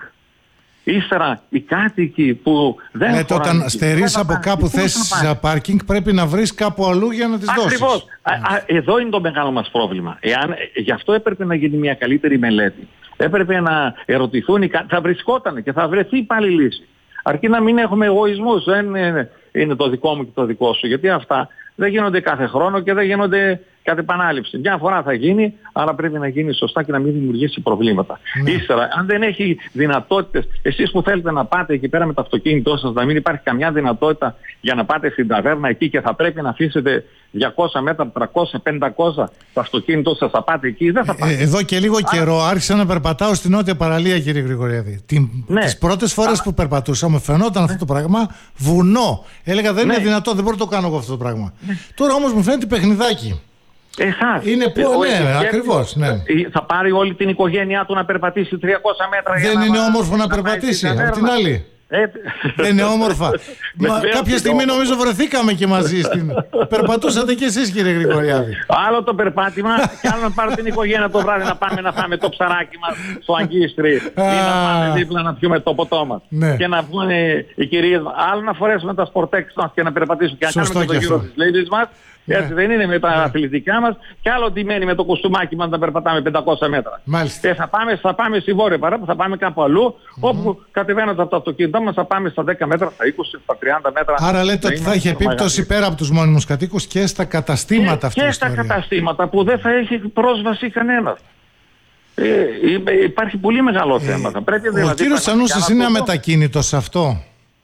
Speaker 13: Ύστερα οι κάτοικοι που δεν
Speaker 1: ε, όταν στερείς από κάπου θέσεις πάρκινγκ πρέπει να βρεις κάπου αλλού για να τις δώσεις.
Speaker 13: Ακριβώς. Mm. Α, α, εδώ είναι το μεγάλο μας πρόβλημα. Εάν, γι' αυτό έπρεπε να γίνει μια καλύτερη μελέτη. Έπρεπε να ερωτηθούν, οι, θα βρισκόταν και θα βρεθεί πάλι λύση. Αρκεί να μην έχουμε εγωισμούς. Δεν είναι, είναι το δικό μου και το δικό σου. Γιατί αυτά δεν γίνονται κάθε χρόνο και δεν γίνονται κατ' επανάληψη. Μια φορά θα γίνει, άρα πρέπει να γίνει σωστά και να μην δημιουργήσει προβλήματα. Ναι. Ύστερα, αν δεν έχει δυνατότητες, εσείς που θέλετε να πάτε εκεί πέρα με το αυτοκίνητό σας, να μην υπάρχει καμιά δυνατότητα για να πάτε στην ταβέρνα εκεί και θα πρέπει να αφήσετε διακόσια μέτρα, τριακόσια, πεντακόσια το αυτοκίνητό σας, θα πάτε εκεί, δεν θα πάτε.
Speaker 1: Ε, εδώ και λίγο άρα... καιρό άρχισα να περπατάω στην νότια παραλία, κύριε Γρηγοριάδη. Την... Ναι. Τις πρώτες φορές Α... που περπατούσα, μου φαινόταν ναι. αυτό το πράγμα βουνό. Έλεγα δεν ναι. είναι δυνατό, δεν μπορώ να το κάνω εγώ αυτό το πράγμα. Ναι. Τώρα όμως μου φαίνεται παιχνιδάκι.
Speaker 13: Εσάς.
Speaker 1: Είναι που, ε, ναι, ακριβώς. Ναι.
Speaker 13: Θα πάρει όλη την οικογένειά του να περπατήσει τριακόσια μέτρα.
Speaker 1: Δεν είναι να... όμορφο να, να περπατήσει. Απ' την άλλη.
Speaker 13: Ε,
Speaker 1: Δεν είναι όμορφα? Μα, κάποια στιγμή νομίζω βρεθήκαμε και μαζί στην... Περπατούσατε κι εσείς, κύριε Γρηγοριάδη.
Speaker 13: Άλλο το περπάτημα και άλλο να πάρω την οικογένεια το βράδυ να πάμε να φάμε το ψαράκι μας στο Αγκίστρι ή να πάμε δίπλα να πιούμε το ποτό μας.
Speaker 1: Ναι.
Speaker 13: Και να βγουν οι κυρίες μας. Άλλο να φορέσουμε τα σπορτέξ μας και να περπατήσουμε και να
Speaker 1: Σωστό
Speaker 13: κάνουμε και το γύρο της ladies μας.
Speaker 1: Ναι.
Speaker 13: Έτσι δεν είναι με τα αθλητικά μας, και άλλο τι μένει με το κουστούμάκι μας να περπατάμε πεντακόσια μέτρα.
Speaker 1: Μάλιστα.
Speaker 13: Και θα πάμε, θα πάμε στη Βόρεια Παρά, θα πάμε κάπου αλλού, mm-hmm. όπου κατεβαίνοντας από το αυτοκίνητό μας θα πάμε στα δέκα μέτρα, στα είκοσι, στα τριάντα μέτρα.
Speaker 1: Άρα λέτε ότι θα έχει επίπτωση πέρα από τους μόνιμους κατοίκους και στα καταστήματα αυτή η ιστορία.
Speaker 13: Και στα καταστήματα που δεν θα έχει πρόσβαση κανένας. Ε, υπάρχει πολύ μεγάλο θέμα. Ε, πρέπει,
Speaker 1: ο
Speaker 13: δηλαδή,
Speaker 1: κύριος Σανούσης είναι αμετακίνητος σε αυτό?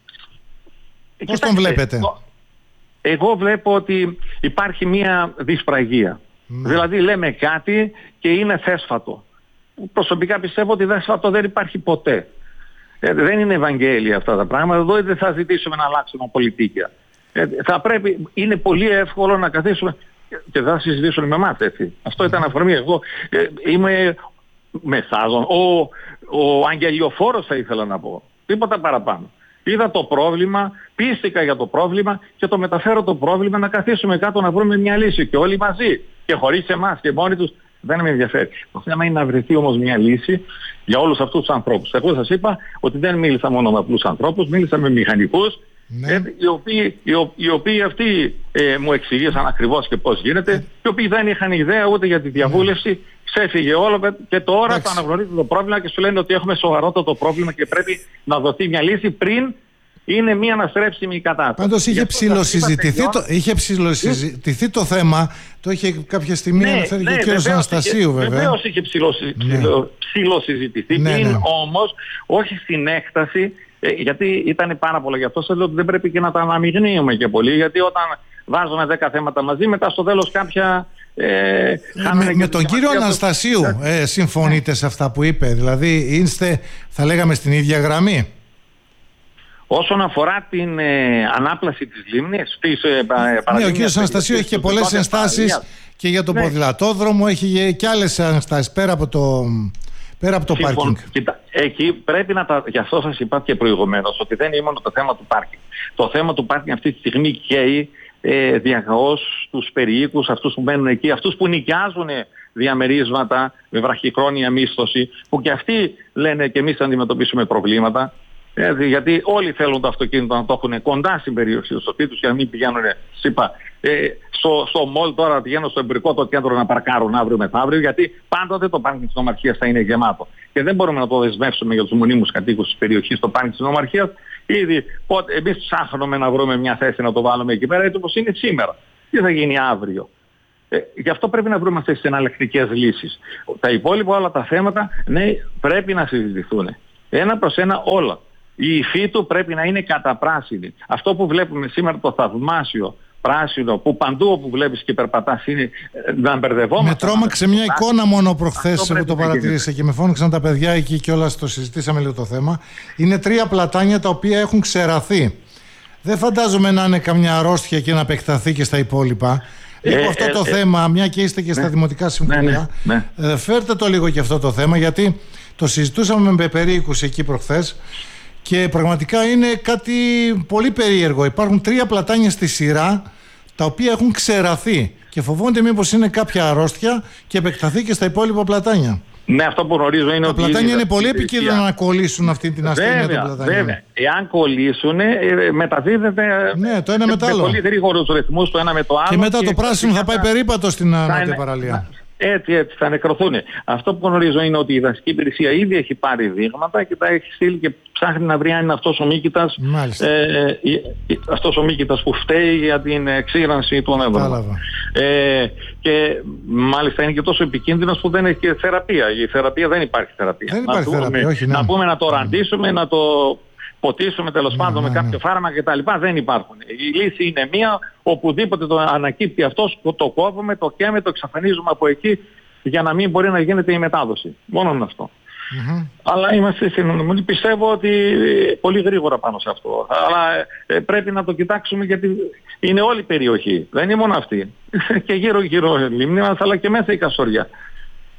Speaker 1: Ε, Πώς τον βλέπετε?
Speaker 13: Το... Εγώ βλέπω ότι υπάρχει μία δυσπραγία. Mm. Δηλαδή λέμε κάτι και είναι θέσφατο. Προσωπικά πιστεύω ότι θέσφατο δεν υπάρχει ποτέ. Ε, δεν είναι Ευαγγέλια αυτά τα πράγματα. Εδώ δεν θα ζητήσουμε να αλλάξουμε πολιτικία. Ε, θα πρέπει, είναι πολύ εύκολο να καθίσουμε και δεν θα συζητήσουμε με εμάς, έτσι. Αυτό ήταν αφορμή. Εγώ ε, είμαι μεσάζων. Ο, ο αγγελιοφόρος θα ήθελα να πω. Τίποτα παραπάνω. Είδα το πρόβλημα, πίστηκα για το πρόβλημα και το μεταφέρω το πρόβλημα να καθίσουμε κάτω να βρούμε μια λύση και όλοι μαζί και χωρίς εμάς και μόνοι τους. Δεν με ενδιαφέρει. Το θέμα είναι να βρεθεί όμως μια λύση για όλους αυτούς τους ανθρώπους. Εγώ σας είπα ότι δεν μίλησα μόνο με απλούς ανθρώπους, μίλησα με μηχανικούς, ναι. ε, οι, οποίοι, οι, οι οποίοι αυτοί ε, μου εξηγήσαν ακριβώς και πώς γίνεται, ε. οι οποίοι δεν είχαν ιδέα ούτε για τη διαβούλευση, ναι. ξέφυγε όλο και τώρα Εντάξει. το αναγνωρίζουν το πρόβλημα και σου λένε ότι έχουμε σοβαρότατο πρόβλημα και πρέπει να δοθεί μια λύση πριν είναι μια αναστρέψιμη κατάσταση.
Speaker 1: Πάντως είχε ψηλοσυζητηθεί το, είχε ψηλοσυζητηθεί το θέμα, το είχε κάποια στιγμή
Speaker 13: ναι,
Speaker 1: αναφέρει
Speaker 13: ναι,
Speaker 1: και ο κύριος Αναστασίου βέβαια.
Speaker 13: Βεβαίως είχε ψηλοσυζητηθεί, ναι. πριν ναι. όμως όχι στην έκταση, γιατί ήταν πάρα πολλά. Γι' αυτό σας λέω ότι δεν πρέπει και να τα αναμειγνύουμε και πολύ, γιατί όταν βάζουμε δέκα θέματα μαζί, μετά στο τέλος κάποια... Ε,
Speaker 1: με, με τον κύριο Αναστασίου ε, συμφωνείτε σε αυτά που είπε? Δηλαδή είστε, θα λέγαμε, στην ίδια γραμμή?
Speaker 13: Όσον αφορά την ε, ανάπλαση της λίμνης, της ε,
Speaker 1: ε, ναι, ο κύριος Αναστασίου έχει και πολλές ενστάσεις και για τον ναι. ποδηλατόδρομο, έχει και άλλες ενστάσεις πέρα από το, πέρα από το πάρκινγκ.
Speaker 13: Κοίτα, εκεί πρέπει να τα... Γι' αυτό σας είπα και προηγουμένως ότι δεν είναι μόνο το θέμα του πάρκινγκ. Το θέμα του πάρκινγκ αυτή τη στιγμή καίει ε, διακαώς τους περιοίκους, αυτούς που μένουν εκεί, αυτούς που νοικιάζουν διαμερίσματα με βραχυχρόνια μίσθωση, που και αυτοί λένε και εμείς αντιμετωπίσουμε προβλήματα. Ε, γιατί όλοι θέλουν το αυτοκίνητο να το έχουν κοντά στην περιοχή του σπίτι τους για να μην πηγαίνουν είπα, ε, στο, στο μολ τώρα, πηγαίνουν στο εμπορικό το κέντρο να παρκάρουν αύριο μεθαύριο, γιατί πάντοτε το πάρκινγκ της νομαρχίας θα είναι γεμάτο. Και δεν μπορούμε να το δεσμεύσουμε για τους μονίμους κατοίκους της περιοχής στο πάρκινγκ της νομαρχίας. Ήδη πότε, εμείς ψάχνουμε να βρούμε μια θέση να το βάλουμε εκεί πέρα, έτσι όπως είναι σήμερα. Τι θα γίνει αύριο? Ε, γι' αυτό πρέπει να βρούμε αυτές τις εναλλακτικές λύσεις. Τα υπόλοιπα όλα τα θέματα ναι, πρέπει να συζητηθούν. Ένα προς ένα όλα. Η υφή του πρέπει να είναι καταπράσινη. Αυτό που βλέπουμε σήμερα, το θαυμάσιο πράσινο, που παντού όπου βλέπεις και περπατάς είναι να μπερδευόμαστε.
Speaker 1: Με τρόμαξε μια εικόνα μόνο προχθές που το παρατηρήσα και με φώνηξαν τα παιδιά εκεί και όλα το συζητήσαμε λίγο το θέμα. Είναι τρία πλατάνια τα οποία έχουν ξεραθεί. Δεν φαντάζομαι να είναι καμιά αρρώστια και να επεκταθεί και στα υπόλοιπα. Λίγο ε, αυτό ε, το ε, θέμα, μια και είστε και ναι, στα Δημοτικά Συμβούλια, ναι, ναι. Ε, φέρτε το λίγο και αυτό το θέμα, γιατί το συζητούσαμε με περίοικους εκεί προχθές. Και πραγματικά είναι κάτι πολύ περίεργο. Υπάρχουν τρία πλατάνια στη σειρά τα οποία έχουν ξεραθεί και φοβόνται μήπως είναι κάποια αρρώστια και επεκταθεί και στα υπόλοιπα πλατάνια.
Speaker 13: Ναι, αυτό που γνωρίζω είναι
Speaker 1: τα
Speaker 13: ότι...
Speaker 1: Τα πλατάνια είναι πολύ επικίνδυνα να κολλήσουν αυτή την ασθένεια των πλατάνιων.
Speaker 13: Βέβαια, εάν κολλήσουν μεταδίδεται
Speaker 1: ναι, το ένα με το άλλο.
Speaker 13: Με πολύ γρήγορους ρυθμούς το ένα με το άλλο.
Speaker 1: Και μετά και το πράσινο θα πάει περίπατο στην νότια παραλία.
Speaker 13: Έτσι, έτσι, θα νεκρωθούν. Αυτό που γνωρίζω είναι ότι η δασική υπηρεσία ήδη έχει πάρει δείγματα και τα έχει στείλει και ψάχνει να βρει αν είναι αυτός ο μύκητας, ε, αυτός ο μύκητας που φταίει για την εξήγρανση του νεύρου. Ε, και μάλιστα είναι και τόσο επικίνδυνος που δεν έχει και θεραπεία. Η θεραπεία δεν υπάρχει θεραπεία.
Speaker 1: Δεν υπάρχει
Speaker 13: να,
Speaker 1: θεραπεία, όχι, ναι.
Speaker 13: να πούμε να το ραντίσουμε, να το ποτίσουμε τέλος ναι, πάντων ναι, ναι. με κάποιο φάρμακα κτλ. Δεν υπάρχουν. Η λύση είναι μία, οπουδήποτε το ανακύπτει αυτός, το κόβουμε, το καίμε, το εξαφανίζουμε από εκεί για να μην μπορεί να γίνεται η μετάδοση. Μόνο με αυτό. Mm-hmm. Αλλά είμαστε στην πιστεύω ότι πολύ γρήγορα πάνω σε αυτό. Αλλά ε, πρέπει να το κοιτάξουμε γιατί είναι όλη η περιοχή. Δεν είναι μόνο αυτή. Και γύρω γύρω λίμνη μας, αλλά και μέσα η Καστοριά.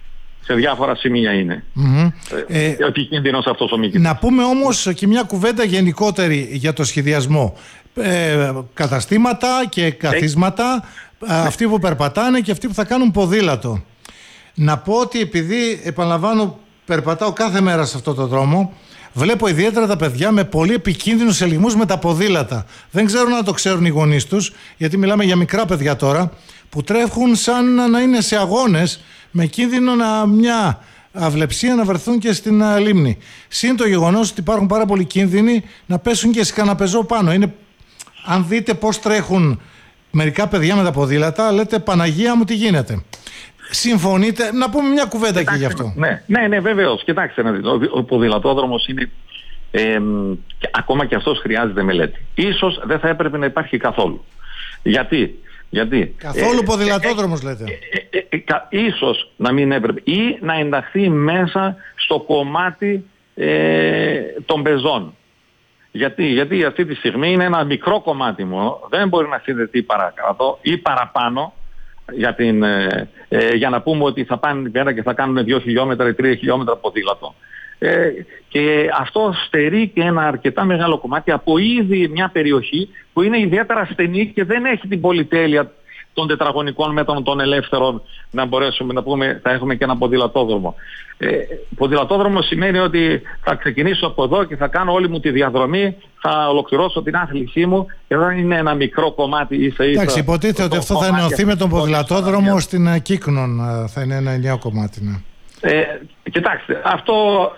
Speaker 13: Σε διάφορα σημεία είναι.
Speaker 1: Mm-hmm.
Speaker 13: Ε, ε, επικίνδυνος αυτός ο μήκητας.
Speaker 1: Να πούμε όμως και μια κουβέντα γενικότερη για το σχεδιασμό. Ε, καταστήματα και καθίσματα, ε, αυτοί που περπατάνε και αυτοί που θα κάνουν ποδήλατο. Να πω ότι επειδή, επαναλαμβάνω, περπατάω κάθε μέρα σε αυτό το δρόμο, βλέπω ιδιαίτερα τα παιδιά με πολύ επικίνδυνους ελιγμούς με τα ποδήλατα. Δεν ξέρω να το ξέρουν οι γονείς τους, γιατί μιλάμε για μικρά παιδιά τώρα, που τρέχουν σαν να είναι σε αγώνες, με κίνδυνο να μια αυλεψία να βρεθούν και στην α, λίμνη. Συν το γεγονός ότι υπάρχουν πάρα πολλοί κίνδυνοι να πέσουν και σε καναπεζό πάνω. Είναι, αν δείτε πώς τρέχουν μερικά παιδιά με τα ποδήλατα, λέτε Παναγία μου τι γίνεται. Συμφωνείτε? Να πούμε μια κουβέντα Κοιτάξτε, και γι' αυτό.
Speaker 13: Ναι, ναι, ναι βεβαίως. Κοιτάξτε να δείτε. Ο, ο ποδηλατόδρομος είναι ε, και ακόμα και αυτός χρειάζεται μελέτη. Ίσως δεν θα έπρεπε να υπάρχει καθόλου. Γιατί? Γιατί
Speaker 1: καθόλου ε, ποδηλατόδρομος ε, λέτε.
Speaker 13: Ε, ε, ε, ε, ίσως να μην έπρεπε. Ή να ενταχθεί μέσα στο κομμάτι ε, των πεζών. Γιατί? Γιατί αυτή τη στιγμή είναι ένα μικρό κομμάτι μόνο. Δεν μπορεί να συνδεθεί παρακάτω ή παραπάνω. Για, την, ε, ε, για να πούμε ότι θα πάνε την πέρα και θα κάνουν δύο χιλιόμετρα ή τρία χιλιόμετρα ποδήλατο. Ε, και αυτό στερεί και ένα αρκετά μεγάλο κομμάτι από ήδη μια περιοχή που είναι ιδιαίτερα στενή και δεν έχει την πολυτέλεια των τετραγωνικών μέτρων των ελεύθερων να μπορέσουμε να πούμε θα έχουμε και ένα ποδηλατόδρομο. Ε, ποδηλατόδρομο σημαίνει ότι θα ξεκινήσω από εδώ και θα κάνω όλη μου τη διαδρομή, θα ολοκληρώσω την άθλησή μου και δεν είναι ένα μικρό κομμάτι ίσα ίσα.
Speaker 1: Εντάξει, υποτίθεται ότι αυτό θα ενωθεί με τον ποδηλατόδρομο στην Κύκνον, θα είναι ένα ενιαίο κομμάτι. Ναι.
Speaker 13: Ε, κοιτάξτε, αυτό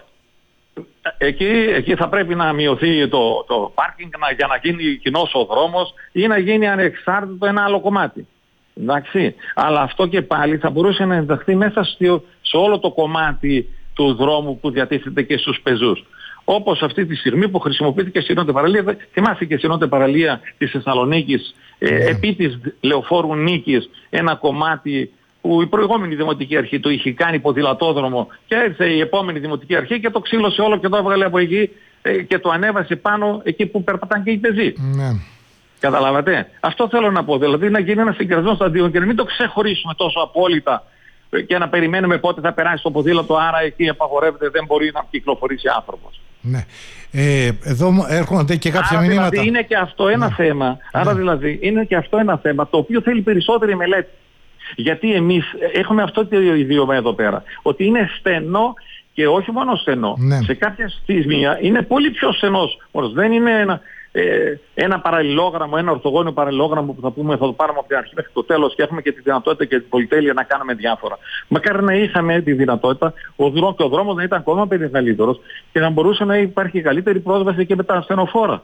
Speaker 13: εκεί, εκεί θα πρέπει να μειωθεί το, το πάρκινγκ για να γίνει κοινός ο δρόμος ή να γίνει ανεξάρτητο ένα άλλο κομμάτι. Εντάξει. Αλλά αυτό και πάλι θα μπορούσε να ενταχθεί μέσα στο, σε όλο το κομμάτι του δρόμου που διατίθεται και στους πεζούς. Όπως αυτή τη στιγμή που χρησιμοποιείται και στην νότια παραλία, θυμάστε και στην νότια παραλία της Θεσσαλονίκης, ε, επί της Λεωφόρου Νίκης, ένα κομμάτι που η προηγούμενη δημοτική αρχή το είχε κάνει ποδηλατόδρομο και έρθε η επόμενη δημοτική αρχή και το ξύλωσε όλο και το έβγαλε από εκεί ε, και το ανέβασε πάνω εκεί που περπατάνε και οι πεζοί.
Speaker 1: Ναι.
Speaker 13: Καταλάβατε. Αυτό θέλω να πω. Δηλαδή να γίνει ένα συγκρασμός των αντίον και να μην το ξεχωρίσουμε τόσο απόλυτα και να περιμένουμε πότε θα περάσει το ποδήλατο, άρα εκεί απαγορεύεται, δεν μπορεί να κυκλοφορήσει άνθρωπος.
Speaker 1: Ναι. Ε, εδώ έρχονται και κάποια άρα, μηνύματα.
Speaker 13: Δηλαδή είναι και αυτό ένα ναι. θέμα. Ναι. Άρα δηλαδή είναι και αυτό ένα θέμα το οποίο θέλει περισσότερη μελέτη. Γιατί εμείς έχουμε αυτό το ιδίωμα εδώ πέρα. Ότι είναι στενό και όχι μόνο στενό. Ναι. Σε κάποια στιγμή είναι πολύ πιο στενός. Δεν είναι ένα, ε, ένα παραλληλόγραμμο, ένα ορθογώνιο παραλληλόγραμμο που θα πούμε θα το πάρουμε από την αρχή μέχρι το τέλος και έχουμε και τη δυνατότητα και την πολυτέλεια να κάνουμε διάφορα. Μακάρι να είχαμε τη δυνατότητα ο δρόμος και ο δρόμος να ήταν ακόμα μεγαλύτερος και να μπορούσε να υπάρχει καλύτερη πρόσβαση και με τα ασθενοφόρα.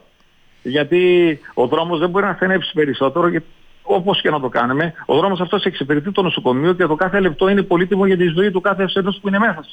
Speaker 13: Γιατί ο δρόμος δεν μπορεί να ασθενεύσει περισσότερο. Γιατί όπως και να το κάνουμε, ο δρόμος αυτός εξυπηρετεί το νοσοκομείο και το κάθε λεπτό είναι πολύτιμο για τη ζωή του κάθε ασθενούς που είναι μέσα,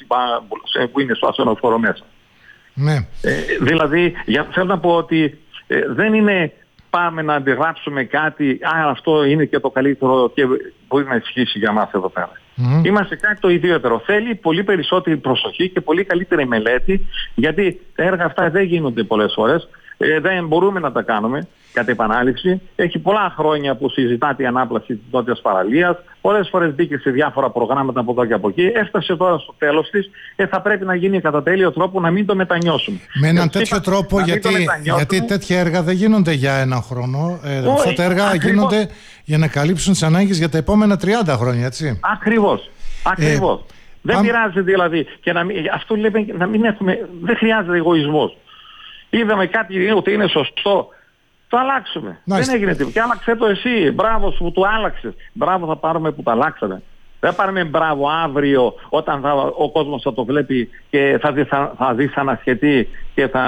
Speaker 13: που είναι στο ασθενοφόρο μέσα.
Speaker 1: Ναι.
Speaker 13: Ε, δηλαδή, για, θέλω να πω ότι ε, δεν είναι πάμε να αντιγράψουμε κάτι, α, αυτό είναι και το καλύτερο και μπορεί να ισχύσει για μας εδώ πέρα. Mm-hmm. Είμαστε κάτι το ιδιαίτερο. Θέλει πολύ περισσότερη προσοχή και πολύ καλύτερη μελέτη, γιατί τα έργα αυτά δεν γίνονται πολλές φορές. Ε, δεν μπορούμε να τα κάνουμε κατ' επανάληψη. Έχει πολλά χρόνια που συζητάται η ανάπλαση της νότιας παραλίας. Πολλές φορές μπήκε σε διάφορα προγράμματα από εδώ και από εκεί. Έφτασε τώρα στο τέλος της. Ε, θα πρέπει να γίνει κατά τέλειο τρόπο να μην το μετανιώσουμε.
Speaker 1: Με έναν τέτοιο είπα, τρόπο, γιατί, γιατί τέτοια έργα δεν γίνονται για ένα χρόνο. Ε, Ο, αυτά τα έργα ακριβώς. γίνονται για να καλύψουν τις ανάγκες για τα επόμενα τριάντα χρόνια, έτσι.
Speaker 13: Ακριβώς. Ακριβώς. Ε, δεν πα... πειράζει δηλαδή. Και να μην, αυτό λέμε να μην έχουμε. Δεν χρειάζεται εγωισμός. Είδαμε κάτι ότι είναι σωστό. Το αλλάξουμε. Nice. Δεν έγινε τίποτα. Και άλλαξε το εσύ. Μπράβο σου που το άλλαξες. Μπράβο θα πάρουμε που το αλλάξαμε. Δεν πάρουμε μπράβο αύριο όταν θα, ο κόσμος θα το βλέπει και θα, δει, θα, θα δυσανασχετεί και θα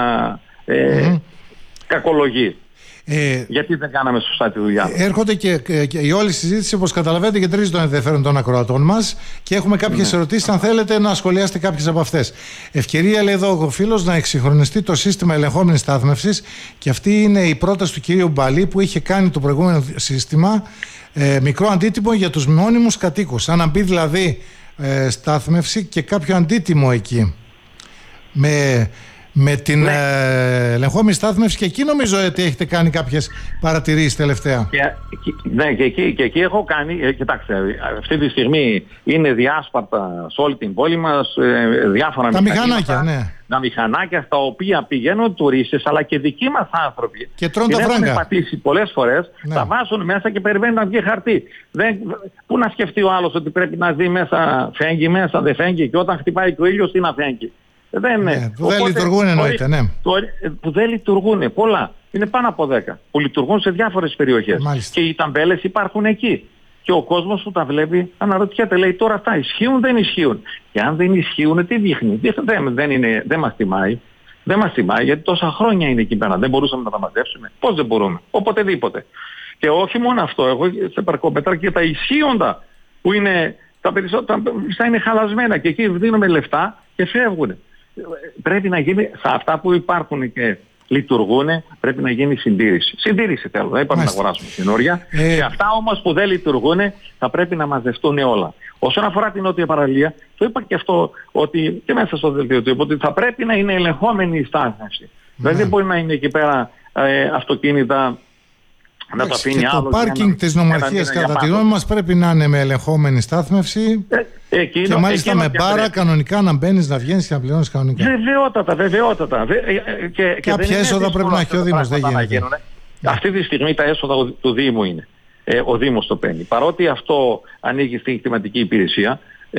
Speaker 13: ε, mm-hmm. κακολογεί. Ε, Γιατί δεν κάναμε σωστά τη δουλειά μας.
Speaker 1: Έρχονται και, και, και η όλη συζήτηση, όπως καταλαβαίνετε, κεντρίζει τον ενδιαφέρον των ακροατών μας και έχουμε κάποιες ναι. ερωτήσεις. Αν θέλετε να σχολιάσετε κάποιες από αυτές. Ευκαιρία, λέει εδώ ο φίλος, να εξυγχρονιστεί το σύστημα ελεγχόμενης στάθμευσης, και αυτή είναι η πρόταση του κυρίου Μπαλή που είχε κάνει το προηγούμενο σύστημα. Ε, μικρό αντίτιμο για τους μόνιμους κατοίκους. Αν μπει δηλαδή ε, στάθμευση και κάποιο αντίτιμο εκεί. Με. Με την ναι. ε, ελεγχόμενη στάθμευση και εκεί νομίζω ότι έχετε κάνει κάποιες παρατηρήσεις τελευταία.
Speaker 13: Και, και, ναι, και εκεί, και εκεί έχω κάνει, ε, κοιτάξτε, αυτή τη στιγμή είναι διάσπαρτα σε όλη την πόλη μας ε, διάφορα
Speaker 1: τα μηχανάκια, ναι.
Speaker 13: Τα μηχανάκια στα οποία πηγαίνουν τουρίστες αλλά και δικοί μας άνθρωποι.
Speaker 1: Και τρώνε τα φράγκα.
Speaker 13: Έχουν πατήσει πολλές φορές, ναι. Τα βάζουν μέσα και περιμένουν να βγει χαρτί. Δεν, πού να σκεφτεί ο άλλος ότι πρέπει να δει μέσα, φέγγει μέσα, δεν φέγγει και όταν χτυπάει και ο ήλιος τι να φέγγει. Δεν,
Speaker 1: ναι, που δεν λειτουργούν εννοείται, ναι.
Speaker 13: Το, που δεν λειτουργούν, πολλά. Είναι πάνω από δέκα που λειτουργούν σε διάφορες περιοχές.
Speaker 1: Μάλιστα.
Speaker 13: Και οι ταμπέλες υπάρχουν εκεί. Και ο κόσμος που τα βλέπει αναρωτιέται, λέει τώρα αυτά ισχύουν, δεν ισχύουν. Και αν δεν ισχύουν, τι δείχνει. Δεν, δεν, είναι, δεν μας τιμάει. Δεν μας τιμάει γιατί τόσα χρόνια είναι εκεί πέρα. Δεν μπορούσαμε να τα μαζέψουμε. Πώς δεν μπορούμε. Οποτεδήποτε. Και όχι μόνο αυτό. Εγώ σε παρκόμετρα και τα ισχύοντα που είναι τα περισσότερα τα είναι χαλασμένα και εκεί δίνουμε λεφτά και φεύγουν. Πρέπει να γίνει, σε αυτά που υπάρχουν και λειτουργούν, πρέπει να γίνει συντήρηση. Συντήρηση θέλω, δεν είπαμε να αγοράσουμε καινούρια. Ε... Και αυτά όμως που δεν λειτουργούν θα πρέπει να μαζευτούν όλα. Όσον αφορά την νότια παραλία, το είπα και αυτό ότι και μέσα στο δελτίο του είπα ότι θα πρέπει να είναι ελεγχόμενη η στάθμευση. Ναι. Δεν μπορεί να είναι εκεί πέρα ε, αυτοκίνητα. Να το
Speaker 1: και το πάρκινγκ της νομαρχίας κατά τη γνώμη μας πρέπει να είναι με ελεγχόμενη στάθμευση ε, εκείνο, και μάλιστα με μπάρα πρέπει. Κανονικά να μπαίνεις, να βγαίνεις και να πληρώνεις κανονικά.
Speaker 13: Βεβαιότατα, βεβαιότατα. Και, και
Speaker 1: κάποια έσοδα πρέπει να έχει ο Δήμος, δεν γίνεται.
Speaker 13: Αυτή τη στιγμή τα έσοδα του Δήμου είναι. Ε, ο Δήμος το παίρνει. Παρότι αυτό ανοίγει στην κλιματική υπηρεσία,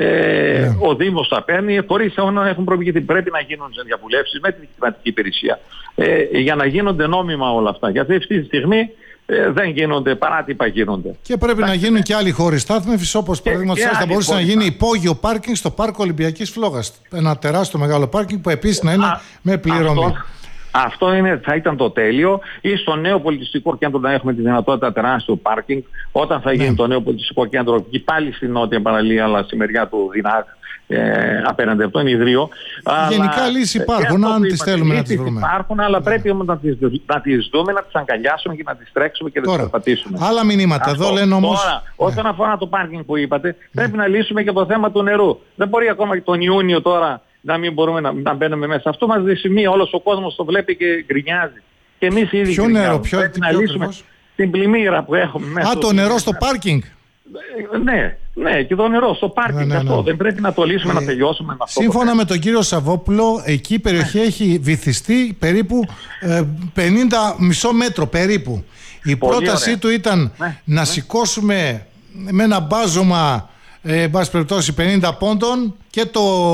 Speaker 13: ε, yeah. ο Δήμος τα παίρνει χωρίς να έχουν πρόβλημα γιατί πρέπει να γίνουν διαβουλεύσεις με την κλιματική υπηρεσία ε, για να γίνονται νόμιμα όλα αυτά. Γιατί αυτή τη στιγμή Ε, δεν γίνονται, παράτυπα γίνονται.
Speaker 1: Και πρέπει Άχι, να γίνουν ναι. και άλλοι χώροι στάθμευσης, όπως παραδείγματος χάρη θα μπορούσε να γίνει υπόγειο πάρκινγκ στο πάρκο Ολυμπιακής Φλόγας. Ένα τεράστιο μεγάλο πάρκινγκ που επίσης να είναι Α, με πληρωμή.
Speaker 13: Αυτό, αυτό είναι, θα ήταν το τέλειο. Ή στο νέο πολιτιστικό κέντρο να έχουμε τη δυνατότητα τεράστιου πάρκινγκ. Όταν θα γίνει ναι. το νέο πολιτιστικό κέντρο και πάλι στην νότια παραλία, αλλά στη μεριά του Δινάκ. Ε, απέναντι από τον Ιδρύο.
Speaker 1: Γενικά λύσεις υπάρχουν, αν τις θέλουμε να τις βρούμε.
Speaker 13: Υπάρχουν, αλλά ναι. πρέπει όμως να τις, να τις δούμε, να τις αγκαλιάσουμε και να τις τρέξουμε και να τις περπατήσουμε.
Speaker 1: Άλλα μηνύματα. Αυτό. Εδώ λένε όμως.
Speaker 13: Τώρα, ναι. όσον αφορά το πάρκινγκ που είπατε, ναι. πρέπει να λύσουμε και το θέμα του νερού. Δεν μπορεί ακόμα και τον Ιούνιο τώρα να μην μπορούμε να, να μπαίνουμε μέσα. Αυτό μας δυσημεί. Όλος ο κόσμος το βλέπει και γκρινιάζει. Και εμείς ήδη
Speaker 1: ποιο νερό, ποιο,
Speaker 13: πρέπει να λύσουμε την πλημμύρα που έχουμε μέσα.
Speaker 1: Α, το νερό στο πάρκινγκ.
Speaker 13: Ναι, ναι, και το νερό στο πάρκινγκ ναι, ναι, ναι. αυτό. Δεν πρέπει να το λύσουμε, ε, να τελειώσουμε με αυτό.
Speaker 1: Σύμφωνα με τον κύριο Σαββόπουλο, εκεί η περιοχή ναι. έχει βυθιστεί περίπου ε, πενήντα μισό μέτρο περίπου. Η πολύ πρότασή ωραία. του ήταν ναι, να ναι. σηκώσουμε με ένα μπάζωμα ε, μπας περιπτώσει πενήντα πόντων και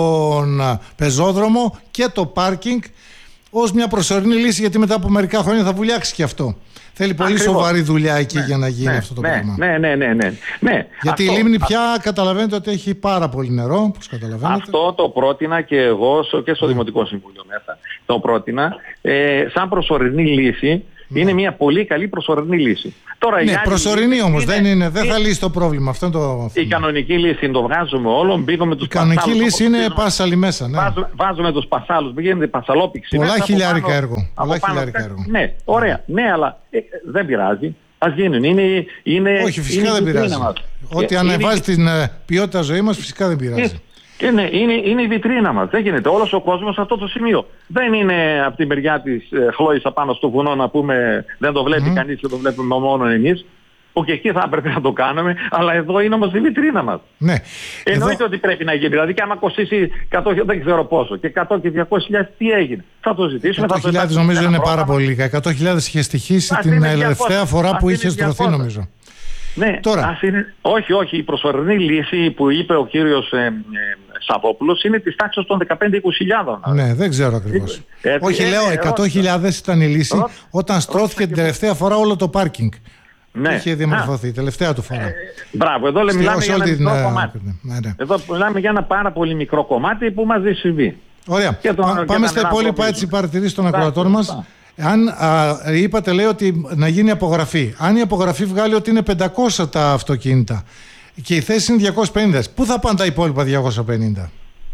Speaker 1: τον πεζόδρομο και το πάρκινγκ ως μια προσωρινή λύση, γιατί μετά από μερικά χρόνια θα βουλιάξει και αυτό. Θέλει πολύ Ακριβώς. σοβαρή δουλειά εκεί ναι, για να γίνει
Speaker 13: ναι,
Speaker 1: αυτό το
Speaker 13: ναι,
Speaker 1: πράγμα.
Speaker 13: Ναι, ναι, ναι, ναι, ναι.
Speaker 1: Γιατί αυτό, η λίμνη πια α... καταλαβαίνετε ότι έχει πάρα πολύ νερό, όπως καταλαβαίνετε.
Speaker 13: Αυτό το πρότεινα και εγώ και στο ναι. Δημοτικό Συμβούλιο μέσα. Το πρότεινα ε, σαν προσωρινή λύση. Ναι. Είναι μια πολύ καλή προσωρινή λύση. Τώρα,
Speaker 1: ναι, προσωρινή όμως, είναι, δεν, είναι, δεν θα λύσει το πρόβλημα. Αυτό είναι το...
Speaker 13: Η κανονική λύση το βγάζουμε όλο, μπήκαμε τους πασάλους.
Speaker 1: Η κανονική λύση είναι πάσαλοι μέσα. Ναι.
Speaker 13: Βάζουμε, βάζουμε τους πασάλους, γίνεται πασαλόπηξη.
Speaker 1: Πολλά
Speaker 13: μέσα,
Speaker 1: χιλιάρικα
Speaker 13: πάνω,
Speaker 1: έργο. Πολλά χιλιάρικα έργο.
Speaker 13: Ναι, ωραία. Ναι, αλλά ε, δεν πειράζει. Ας γίνουν. Είναι, είναι,
Speaker 1: Όχι, φυσικά
Speaker 13: είναι
Speaker 1: δεν πειράζει. Ό,τι
Speaker 13: ε,
Speaker 1: ανεβάζει είναι... την ποιότητα ζωή μας, φυσικά δεν πειράζει.
Speaker 13: Είναι, είναι, είναι η βιτρίνα μας. Δεν γίνεται. Όλος ο κόσμος σε αυτό το σημείο. Δεν είναι από τη μεριά της ε, Χλόης απάνω στο βουνό να πούμε δεν το βλέπει mm. κανείς και το βλέπουμε μόνο εμείς. Που και εκεί θα έπρεπε να το κάνουμε. Αλλά εδώ είναι όμως η βιτρίνα μας.
Speaker 1: Ναι.
Speaker 13: Εννοείται
Speaker 1: εδώ...
Speaker 13: ότι πρέπει να γίνει. Δηλαδή και άμα κοστίσει εκατό, δεν ξέρω πόσο. Και εκατό και διακόσιες χιλιάδες τι έγινε. Θα το ζητήσουμε.
Speaker 1: εκατό χιλιάδες νομίζω είναι πάρα πολύ λίγα. εκατό χιλιάδες είχε στοιχήσει την τελευταία φορά που είχε στρωθεί νομίζω.
Speaker 13: Ναι,
Speaker 1: τώρα.
Speaker 13: Ας είναι, όχι, όχι, η προσωρινή λύση που είπε ο κύριος ε, ε, Σαββόπουλος είναι της τάξης των δεκαπέντε με είκοσι χιλιάδες.
Speaker 1: Ναι, δεν ξέρω ακριβώς. Ε, ε, όχι, ε, λέω, εκατό χιλιάδες ήταν η λύση ρώτησα, όταν στρώθηκε την τελευταία φορά όλο το πάρκινγκ. Ναι. Είχε διαμορφωθεί, τελευταία του φορά.
Speaker 13: Ε, μπράβο, εδώ λέμε, μιλάμε για ένα την, μικρό κομμάτι. Ναι, ναι. Εδώ μιλάμε για ένα πάρα πολύ μικρό κομμάτι που μας δεν συμβεί.
Speaker 1: Ωραία. Τον, πάμε στα υπόλοιπα έτσι παρατηρήσεις των ακροατών μας. Αν α, είπατε, λέει ότι να γίνει απογραφή. Αν η απογραφή βγάλει ότι είναι πεντακόσια τα αυτοκίνητα και η θέση είναι διακόσιες πενήντα, πού θα πάνε τα υπόλοιπα διακόσια πενήντα?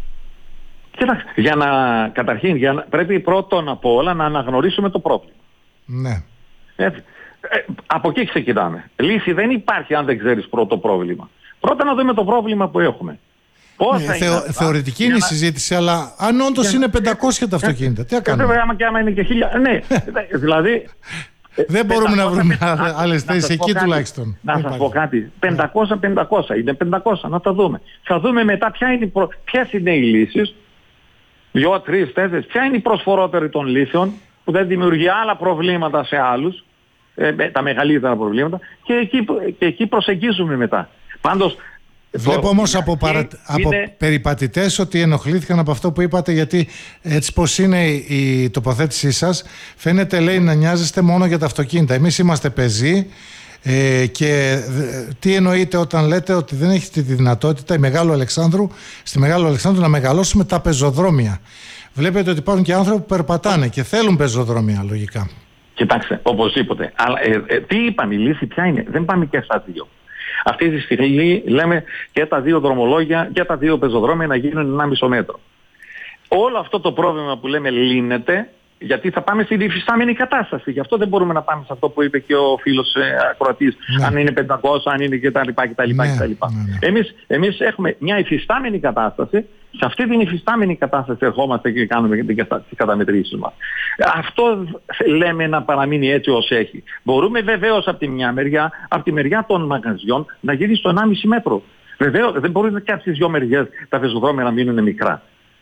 Speaker 13: Κοιτάξτε, για να, καταρχήν για να, πρέπει πρώτον από όλα να αναγνωρίσουμε το πρόβλημα.
Speaker 1: Ναι.
Speaker 13: Έτσι. Ε, από εκεί ξεκινάμε. Λύση δεν υπάρχει αν δεν ξέρεις πρώτο πρόβλημα. Πρώτα να δούμε το πρόβλημα που έχουμε. Πόσα
Speaker 1: Ναι,
Speaker 13: είναι
Speaker 1: θεω,
Speaker 13: αυτά,
Speaker 1: θεωρητική είναι η
Speaker 13: να...
Speaker 1: συζήτηση, αλλά αν όντως είναι πεντακόσια τα αυτοκίνητα, τι θα κάνουμε?
Speaker 13: Βέβαια, άμα και άμα είναι και χίλια. Ναι, δηλαδή.
Speaker 1: Δεν μπορούμε να βρούμε άλλες θέσεις εκεί
Speaker 13: κάτι,
Speaker 1: τουλάχιστον.
Speaker 13: Να σας πω κάτι. πεντακόσια πεντακόσια. Είναι πεντακόσια. Να τα δούμε. Θα δούμε μετά ποια είναι προ... ποιες είναι οι λύσεις. Δυο, τρεις, τέσσερις. Ποια είναι η προσφορότερη των λύσεων που δεν δημιουργεί άλλα προβλήματα σε άλλους. Ε, τα μεγαλύτερα προβλήματα. Και εκεί, και εκεί προσεγγίζουμε μετά. Πάντως.
Speaker 1: Βλέπω όμως από, παρα...
Speaker 13: είναι...
Speaker 1: από περιπατητές ότι ενοχλήθηκαν από αυτό που είπατε, γιατί έτσι πως είναι η τοποθέτησή σας, φαίνεται, λέει, να νοιάζεστε μόνο για τα αυτοκίνητα. Εμείς είμαστε πεζοί ε, και τι εννοείτε όταν λέτε ότι δεν έχετε τη δυνατότητα η Μεγάλου Αλεξάνδρου, στη Μεγάλου Αλεξάνδρου να μεγαλώσουμε τα πεζοδρόμια? Βλέπετε ότι υπάρχουν και άνθρωποι που περπατάνε και θέλουν πεζοδρόμια, λογικά.
Speaker 13: Κοιτάξτε, οπωσδήποτε. Αλλά ε, ε, τι είπαμε, η λύση ποια είναι? Δεν πάμε και στα δύο. Αυτή τη στιγμή λέμε και τα δύο δρομολόγια και τα δύο πεζοδρόμια να γίνουν ενάμιση μέτρο. Όλο αυτό το πρόβλημα που λέμε λύνεται, γιατί θα πάμε στην υφιστάμενη κατάσταση. Γι' αυτό δεν μπορούμε να πάμε σε αυτό που είπε και ο φίλος ε, ακροατής, ναι. Αν είναι πεντακόσια, αν είναι κτλ. κτλ, ναι, κτλ. Ναι, ναι. Εμείς, εμείς έχουμε μια υφιστάμενη κατάσταση. Σε αυτή την υφιστάμενη κατάσταση ερχόμαστε και κάνουμε τις καταμετρήσεις μας. Αυτό λέμε να παραμείνει έτσι ως έχει. Μπορούμε βεβαίως από τη μια μεριά, από τη μεριά των μαγαζιών, να γίνει στο ενάμιση μέτρο. Βεβαίως δεν μπορεί και από τις δύο μεριές τα πεζοδρόμια να μείνουν μικρά.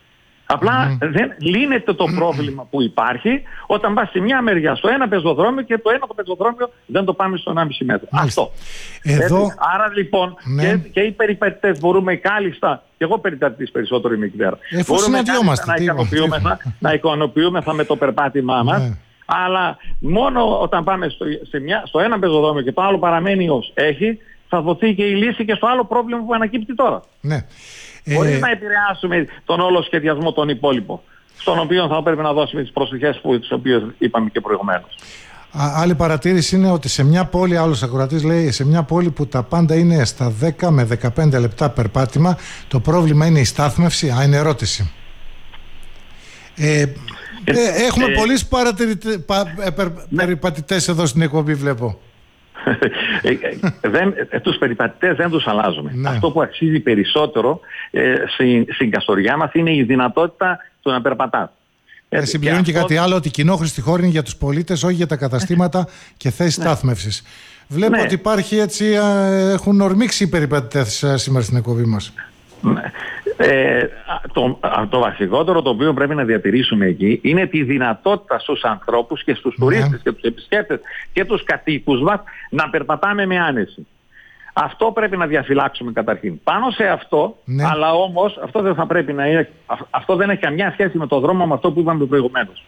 Speaker 13: Απλά mm. δεν λύνεται το πρόβλημα που υπάρχει όταν πας στη μια μεριά στο ένα πεζοδρόμιο και το ένα το πεζοδρόμιο δεν το πάμε στο ενάμιση μέτρο.
Speaker 1: Μάλιστα.
Speaker 13: Αυτό.
Speaker 1: Εδώ...
Speaker 13: Έτσι, άρα λοιπόν ναι. και, και οι περιπατητές μπορούμε κάλλιστα, και εγώ περιπατητής περισσότερο είμαι εκεί πέρα, μπορούμε να ικανοποιούμεθα, να ικανοποιούμεθα με το περπάτημά μας, ναι. Αλλά μόνο όταν πάμε στο, σε μια, στο ένα πεζοδρόμιο και το άλλο παραμένει ως έχει, θα δοθεί και η λύση και στο άλλο πρόβλημα που ανακύπτει τώρα.
Speaker 1: Ναι.
Speaker 13: Χωρίς
Speaker 1: ε...
Speaker 13: να επηρεάσουμε τον όλο σχεδιασμό τον υπόλοιπο, στον οποίο θα πρέπει να δώσουμε τις προσοχές που, τις οποίες είπαμε και προηγουμένως.
Speaker 1: Α, άλλη παρατήρηση είναι ότι σε μια πόλη, άλλος ακροατής λέει, σε μια πόλη που τα πάντα είναι στα δέκα με δεκαπέντε λεπτά περπάτημα, το πρόβλημα είναι η στάθμευση? Α, είναι ερώτηση. Ε, ε, ε, έχουμε ε, πολλοί παρατηρητε, πα, ε, περ, ναι. περιπατητές εδώ στην εκπομπή, βλέπω.
Speaker 13: δεν, τους περιπατητές δεν τους αλλάζουμε.
Speaker 1: Ναι.
Speaker 13: Αυτό που αξίζει περισσότερο ε, στην, στην Καστοριά μας είναι η δυνατότητα του να περπατάς.
Speaker 1: Ε, συμπληρώνει και, και αυτό... κάτι άλλο, ότι κοινόχρηστη χώρη είναι για τους πολίτες, όχι για τα καταστήματα και θέσεις ναι. στάθμευσης. Βλέπω ναι. ότι υπάρχει έτσι, έχουν ορμήξει οι περιπατητές σήμερα στην εκπομπή μας.
Speaker 13: Ναι. Ε, το, το βασικότερο το οποίο πρέπει να διατηρήσουμε εκεί είναι τη δυνατότητα στους ανθρώπους και στους ναι. τουρίστες και τους επισκέπτες και τους κατοίκους μας να περπατάμε με άνεση. Αυτό πρέπει να διαφυλάξουμε καταρχήν. Πάνω σε αυτό, ναι. αλλά όμως αυτό δεν θα πρέπει να είναι, αυτό δεν έχει καμιά σχέση με το δρόμο με αυτό που είπαμε προηγουμένως.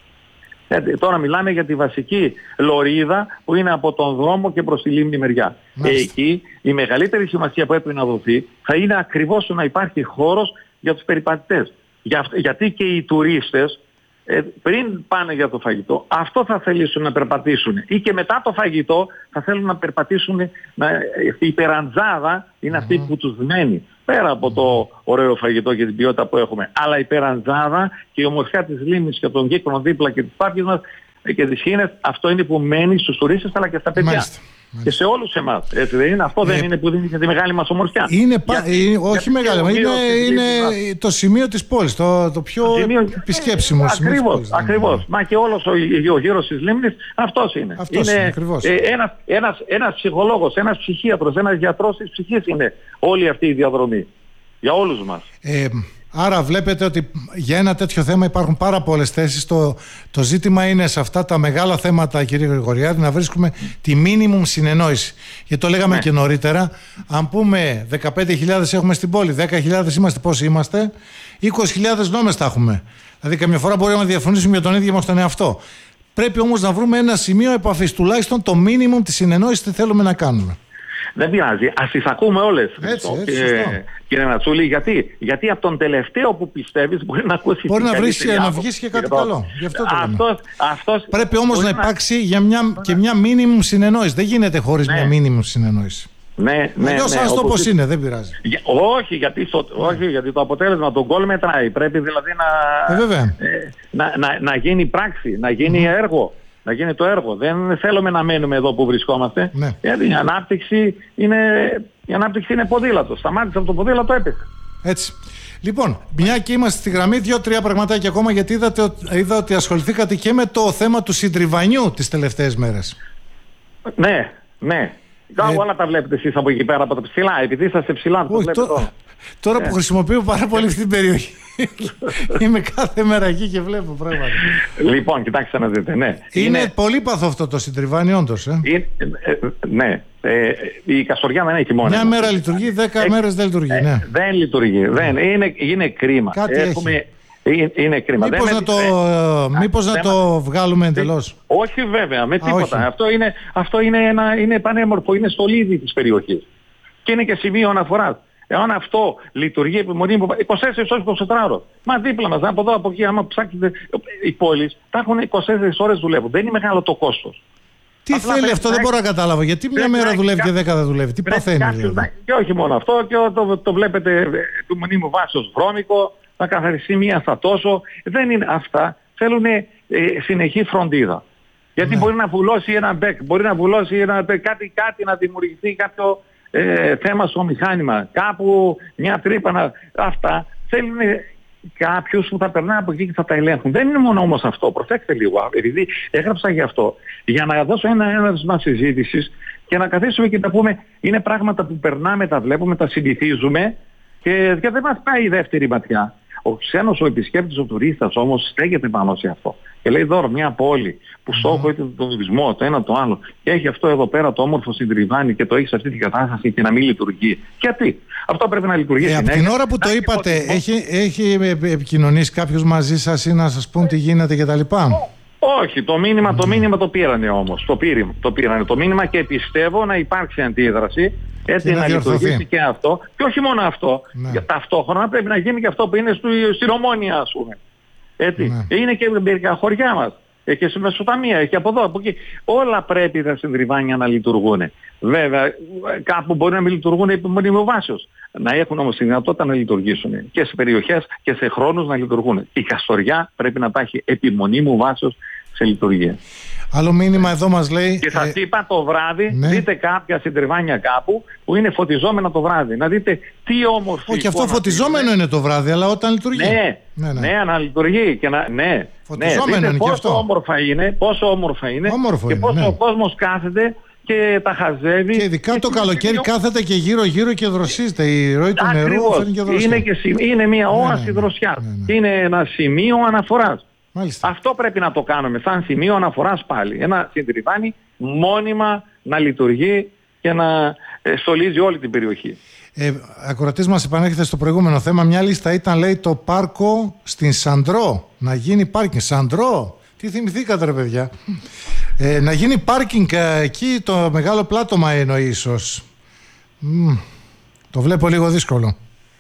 Speaker 13: Ε, τώρα μιλάμε για τη βασική λωρίδα που είναι από τον δρόμο και προς τη λίμνη μεριά. Ε, εκεί η μεγαλύτερη σημασία που έπρεπε να δοθεί θα είναι ακριβώς να υπάρχει χώρος για τους περιπατητές. Για, γιατί και οι τουρίστες ε, πριν πάνε για το φαγητό, αυτό θα θελήσουν να περπατήσουν. Ή και μετά το φαγητό θα θέλουν να περπατήσουν. Να, η περαντζάδα είναι αυτή που τους μένει. Πέρα από το ωραίο φαγητό και την ποιότητα που έχουμε. Αλλά η περαντζάδα και η ομορφιά της λίμνης και των κύκλων δίπλα και της πάρκης μας και τις χήνες, αυτό είναι που μένει στους τουρίστες αλλά και στα παιδιά. Μάλιστα. Και σε όλους εμάς. Έτσι δεν είναι. Αυτό ε, δεν είναι που δίνει και τη μεγάλη μας ομορφιά.
Speaker 1: Είναι πα... γιατί, είναι, όχι μεγάλη, είναι, είναι, είναι το σημείο της πόλης, το, το πιο σημείο... επισκέψιμο ε, σημείο
Speaker 13: ακριβώς,
Speaker 1: της πόλης.
Speaker 13: Ακριβώς. Μα και όλος ο, ο γύρος της λίμνης αυτός είναι.
Speaker 1: Αυτός
Speaker 13: είναι,
Speaker 1: είναι ακριβώς.
Speaker 13: Ε, ένας, ένας, ένας ψυχολόγος, ένας ψυχίατρος, ένας γιατρός της ψυχής είναι όλη αυτή η διαδρομή. Για όλους μας.
Speaker 1: Ε, Άρα βλέπετε ότι για ένα τέτοιο θέμα υπάρχουν πάρα πολλές θέσεις. Το, το ζήτημα είναι σε αυτά τα μεγάλα θέματα, κύριε Γρηγοριάδη, να βρίσκουμε τη μίνιμουμ συνεννόηση. Γιατί το λέγαμε ναι. και νωρίτερα, αν πούμε δεκαπέντε χιλιάδες έχουμε στην πόλη, δέκα χιλιάδες είμαστε, πόσοι είμαστε, είκοσι χιλιάδες νόμες θα έχουμε. Δηλαδή καμιά φορά μπορούμε να διαφωνήσουμε για τον ίδιο μας τον εαυτό. Πρέπει όμως να βρούμε ένα σημείο επαφής, τουλάχιστον το μίνιμουμ της συνεννόησης τι θέλουμε να κάνουμε.
Speaker 13: Δεν πειράζει. Ας τις ακούμε όλες.
Speaker 1: Έτσι, έτσι,
Speaker 13: και, κύριε Νατσούλη, γιατί, γιατί από τον τελευταίο που πιστεύεις μπορεί να ακούσει.
Speaker 1: Μπορεί να βρεις και να βγεις και κάτι καλό. Γι' αυτό το
Speaker 13: αυτός, αυτός
Speaker 1: πρέπει όμως να υπάρξει να... για μια, και μια μίνιμουμ συνεννόηση. Δεν γίνεται χωρίς ναι. μια μίνιμουμ συνεννόηση.
Speaker 13: Ναι, ναι,
Speaker 1: αλλιώς
Speaker 13: ναι,
Speaker 1: ας το πώς
Speaker 13: είναι,
Speaker 1: είναι, δεν πειράζει.
Speaker 13: Για, όχι, γιατί το, ναι. όχι, γιατί το αποτέλεσμα, τον γκολ μετράει. Πρέπει δηλαδή να,
Speaker 1: ε,
Speaker 13: ε, να, να, να γίνει πράξη, να γίνει mm. έργο. Να γίνει το έργο. Δεν θέλουμε να μένουμε εδώ που βρισκόμαστε.
Speaker 1: Ναι.
Speaker 13: Γιατί η ανάπτυξη είναι, η ανάπτυξη είναι ποδήλατο. Σταμάτησε από το ποδήλατο, έπεσε.
Speaker 1: Έτσι. Λοιπόν, μια και είμαστε στη γραμμή, δύο-τρία πραγματάκια ακόμα, γιατί είδατε, είδα ότι ασχοληθήκατε και με το θέμα του συντριβανιού τις τελευταίες μέρες.
Speaker 13: Ναι, ναι. Ε, όλα τα βλέπετε εσείς από εκεί πέρα, από τα ψηλά, επειδή είσαστε ψηλά.
Speaker 1: Όχι, το τώρα, τώρα που χρησιμοποιώ πάρα πολύ αυτή την περιοχή. Είμαι κάθε μέρα εκεί και βλέπω πράγματα.
Speaker 13: Λοιπόν, κοιτάξτε να δείτε, ναι.
Speaker 1: Είναι, είναι... πολύ παθό αυτό το συντριβάνι, όντως. Ε.
Speaker 13: Είναι, ε, ε, ναι. Ε, η Καστοριά δεν έχει μόνο.
Speaker 1: Μια μέρα λειτουργεί, δέκα ε, μέρες δεν λειτουργεί.
Speaker 13: Ε,
Speaker 1: ναι.
Speaker 13: Δεν λειτουργεί. Δεν, είναι, είναι κρίμα.
Speaker 1: Κάτι
Speaker 13: Έχουμε, είναι, είναι κρίμα.
Speaker 1: Μήπως, να, το, ε, μήπως να το βγάλουμε εντελώς?
Speaker 13: Όχι βέβαια, με τίποτα.
Speaker 1: Α,
Speaker 13: αυτό είναι, αυτό είναι, ένα, είναι πανέμορφο, είναι στολίδι της περιοχής. Και είναι και σημείο αναφοράς. Εάν αυτό λειτουργεί επιμονή είκοσι τέσσερις ώρες εικοσιτετράρων. Μα δίπλα μας, από εδώ από εκεί, άμα ψάξετε, οι πόλεις τα έχουν είκοσι τέσσερις ώρες δουλεύουν. Δεν είναι μεγάλο το κόστος.
Speaker 1: Τι Απλά θέλει αυτό, δεν μπορώ να καταλάβω. Γιατί μια μέρα δουλεύει και δέκα δεν δουλεύει. Τι παθαίνει δηλαδή?
Speaker 13: Και όχι μόνο αυτό, και το, το βλέπετε επιμονή μου βάσεως βρώμικο, να καθαριστεί μία στα τόσο. Δεν είναι αυτά. Θέλουν ε, συνεχή φροντίδα. Γιατί ναι. μπορεί να βουλώσει ένα μπέκ, μπορεί να βουλώσει ένα μπέκ, κάτι, κάτι να δημιουργηθεί κάποιο ε, θέμα στο μηχάνημα. Κάπου μια τρύπα να... Αυτά θέλουν κάποιους που θα περνάνε από εκεί και θα τα ελέγχουν. Δεν είναι μόνο όμως αυτό. Προσέξτε λίγο, επειδή έγραψα γι' αυτό. Για να δώσω ένα ένασμα συζήτησης και να καθίσουμε και να πούμε, είναι πράγματα που περνάμε, τα βλέπουμε, τα συνηθίζουμε και, και δεν μας πάει η δεύτερη ματιά. Ο ξένος, ο επισκέπτης, ο τουρίστας όμως στέκεται πάνω σε αυτό. Και λέει δώρο μια πόλη που στόχο έχει τον τουρισμό, το ένα το άλλο, και έχει αυτό εδώ πέρα το όμορφο συντριβάνι και το έχει σε αυτή την κατάσταση και να μην λειτουργεί. Γιατί? Αυτό πρέπει να λειτουργήσει.
Speaker 1: Ε, από την ώρα που το είπατε, έχει, έχει επικοινωνήσει κάποιος μαζί σας ή να σας πούν τι γίνεται κτλ?
Speaker 13: Όχι, το μήνυμα, το μήνυμα το πήρανε όμως. Το, πήρε, το πήρανε το μήνυμα και πιστεύω να υπάρξει αντίδραση. Έτσι να, να λειτουργήσει και αυτό. Και όχι μόνο αυτό. Ναι. Για ταυτόχρονα πρέπει να γίνει και αυτό που είναι στο, στην Ομόνια, ας πούμε. Έτσι. Ναι. Είναι και μερικά χωριά μας. Και στη Μεσοταμία, και από εδώ, από εκεί. Όλα πρέπει τα συντριβάνια να λειτουργούν. Βέβαια, κάπου μπορεί να μην λειτουργούν επιμονή με βάσεως. Να έχουν όμως τη δυνατότητα να λειτουργήσουν. Και σε περιοχές και σε χρόνους να λειτουργούν. Η Καστοριά πρέπει να υπάρχει επιμονή μου βάσεως σε λειτουργία.
Speaker 1: Άλλο μήνυμα εδώ μας λέει...
Speaker 13: Και σας
Speaker 1: ε,
Speaker 13: είπα το βράδυ, ναι. δείτε κάποια συντριβάνια κάπου που είναι φωτιζόμενα το βράδυ. Να δείτε τι όμορφη...
Speaker 1: Όχι, αυτό φωτιζόμενο είναι το βράδυ, αλλά όταν λειτουργεί.
Speaker 13: Ναι, ναι, ναι. ναι να λειτουργεί. Και να, ναι,
Speaker 1: φωτιζόμενο
Speaker 13: ναι,
Speaker 1: είναι
Speaker 13: πόσο
Speaker 1: και αυτό.
Speaker 13: Όμορφα είναι, πόσο όμορφα είναι
Speaker 1: Όμορφο
Speaker 13: και
Speaker 1: είναι,
Speaker 13: πόσο
Speaker 1: ναι.
Speaker 13: ο κόσμος κάθεται και τα χαζεύει.
Speaker 1: Και ειδικά και το καλοκαίρι κάθεται και γύρω-γύρω και δροσίζεται. Η ροή του
Speaker 13: Ακριβώς.
Speaker 1: νερού φέρνει και δροσιά.
Speaker 13: Είναι, και, είναι μια όαση ναι, ναι, δροσιάς. Ναι, ναι. Είναι ένα σημείο αναφοράς.
Speaker 1: Μάλιστα.
Speaker 13: Αυτό πρέπει να το κάνουμε σαν σημείο αναφοράς πάλι. Ένα συντριβάνι μόνιμα να λειτουργεί και να ε, στολίζει όλη την περιοχή.
Speaker 1: Ε, ακροατής μας επανέρχεται στο προηγούμενο θέμα. Μια λίστα ήταν, λέει, το πάρκο στην Σαντρό. Να γίνει πάρκινγκ. Σαντρό! Τι θυμηθήκατε ρε παιδιά? Ε, να γίνει πάρκινγκ εκεί, το μεγάλο πλάτωμα εννοεί ίσως. Μ, το βλέπω λίγο δύσκολο.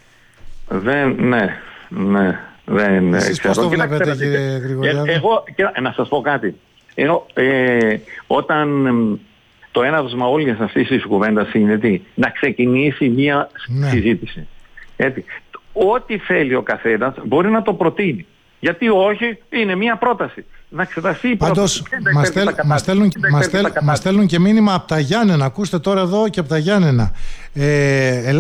Speaker 13: Δεν, ναι, ναι. Δεν,
Speaker 1: Εσείς πώς το βλέπετε,
Speaker 13: Κοιτάξτε,
Speaker 1: κύριε Γρηγοριάδη?
Speaker 13: Ε, εγώ, και, να σας πω κάτι. Εγώ, ε, όταν ε, το έναυσμα όλης αυτής της κουβέντας είναι τι? Να ξεκινήσει μια ναι. συζήτηση. Έτσι. Ό,τι θέλει ο καθένας μπορεί να το προτείνει. Γιατί όχι, είναι μια πρόταση. Να εξεταστεί η πρόταση.
Speaker 1: Πάντως, μας, στέλ, μας, στέλνουν, μας, στέλ, μας στέλνουν και μήνυμα από τα Γιάννενα. Ακούστε τώρα εδώ και από τα Γιάννενα. Ε,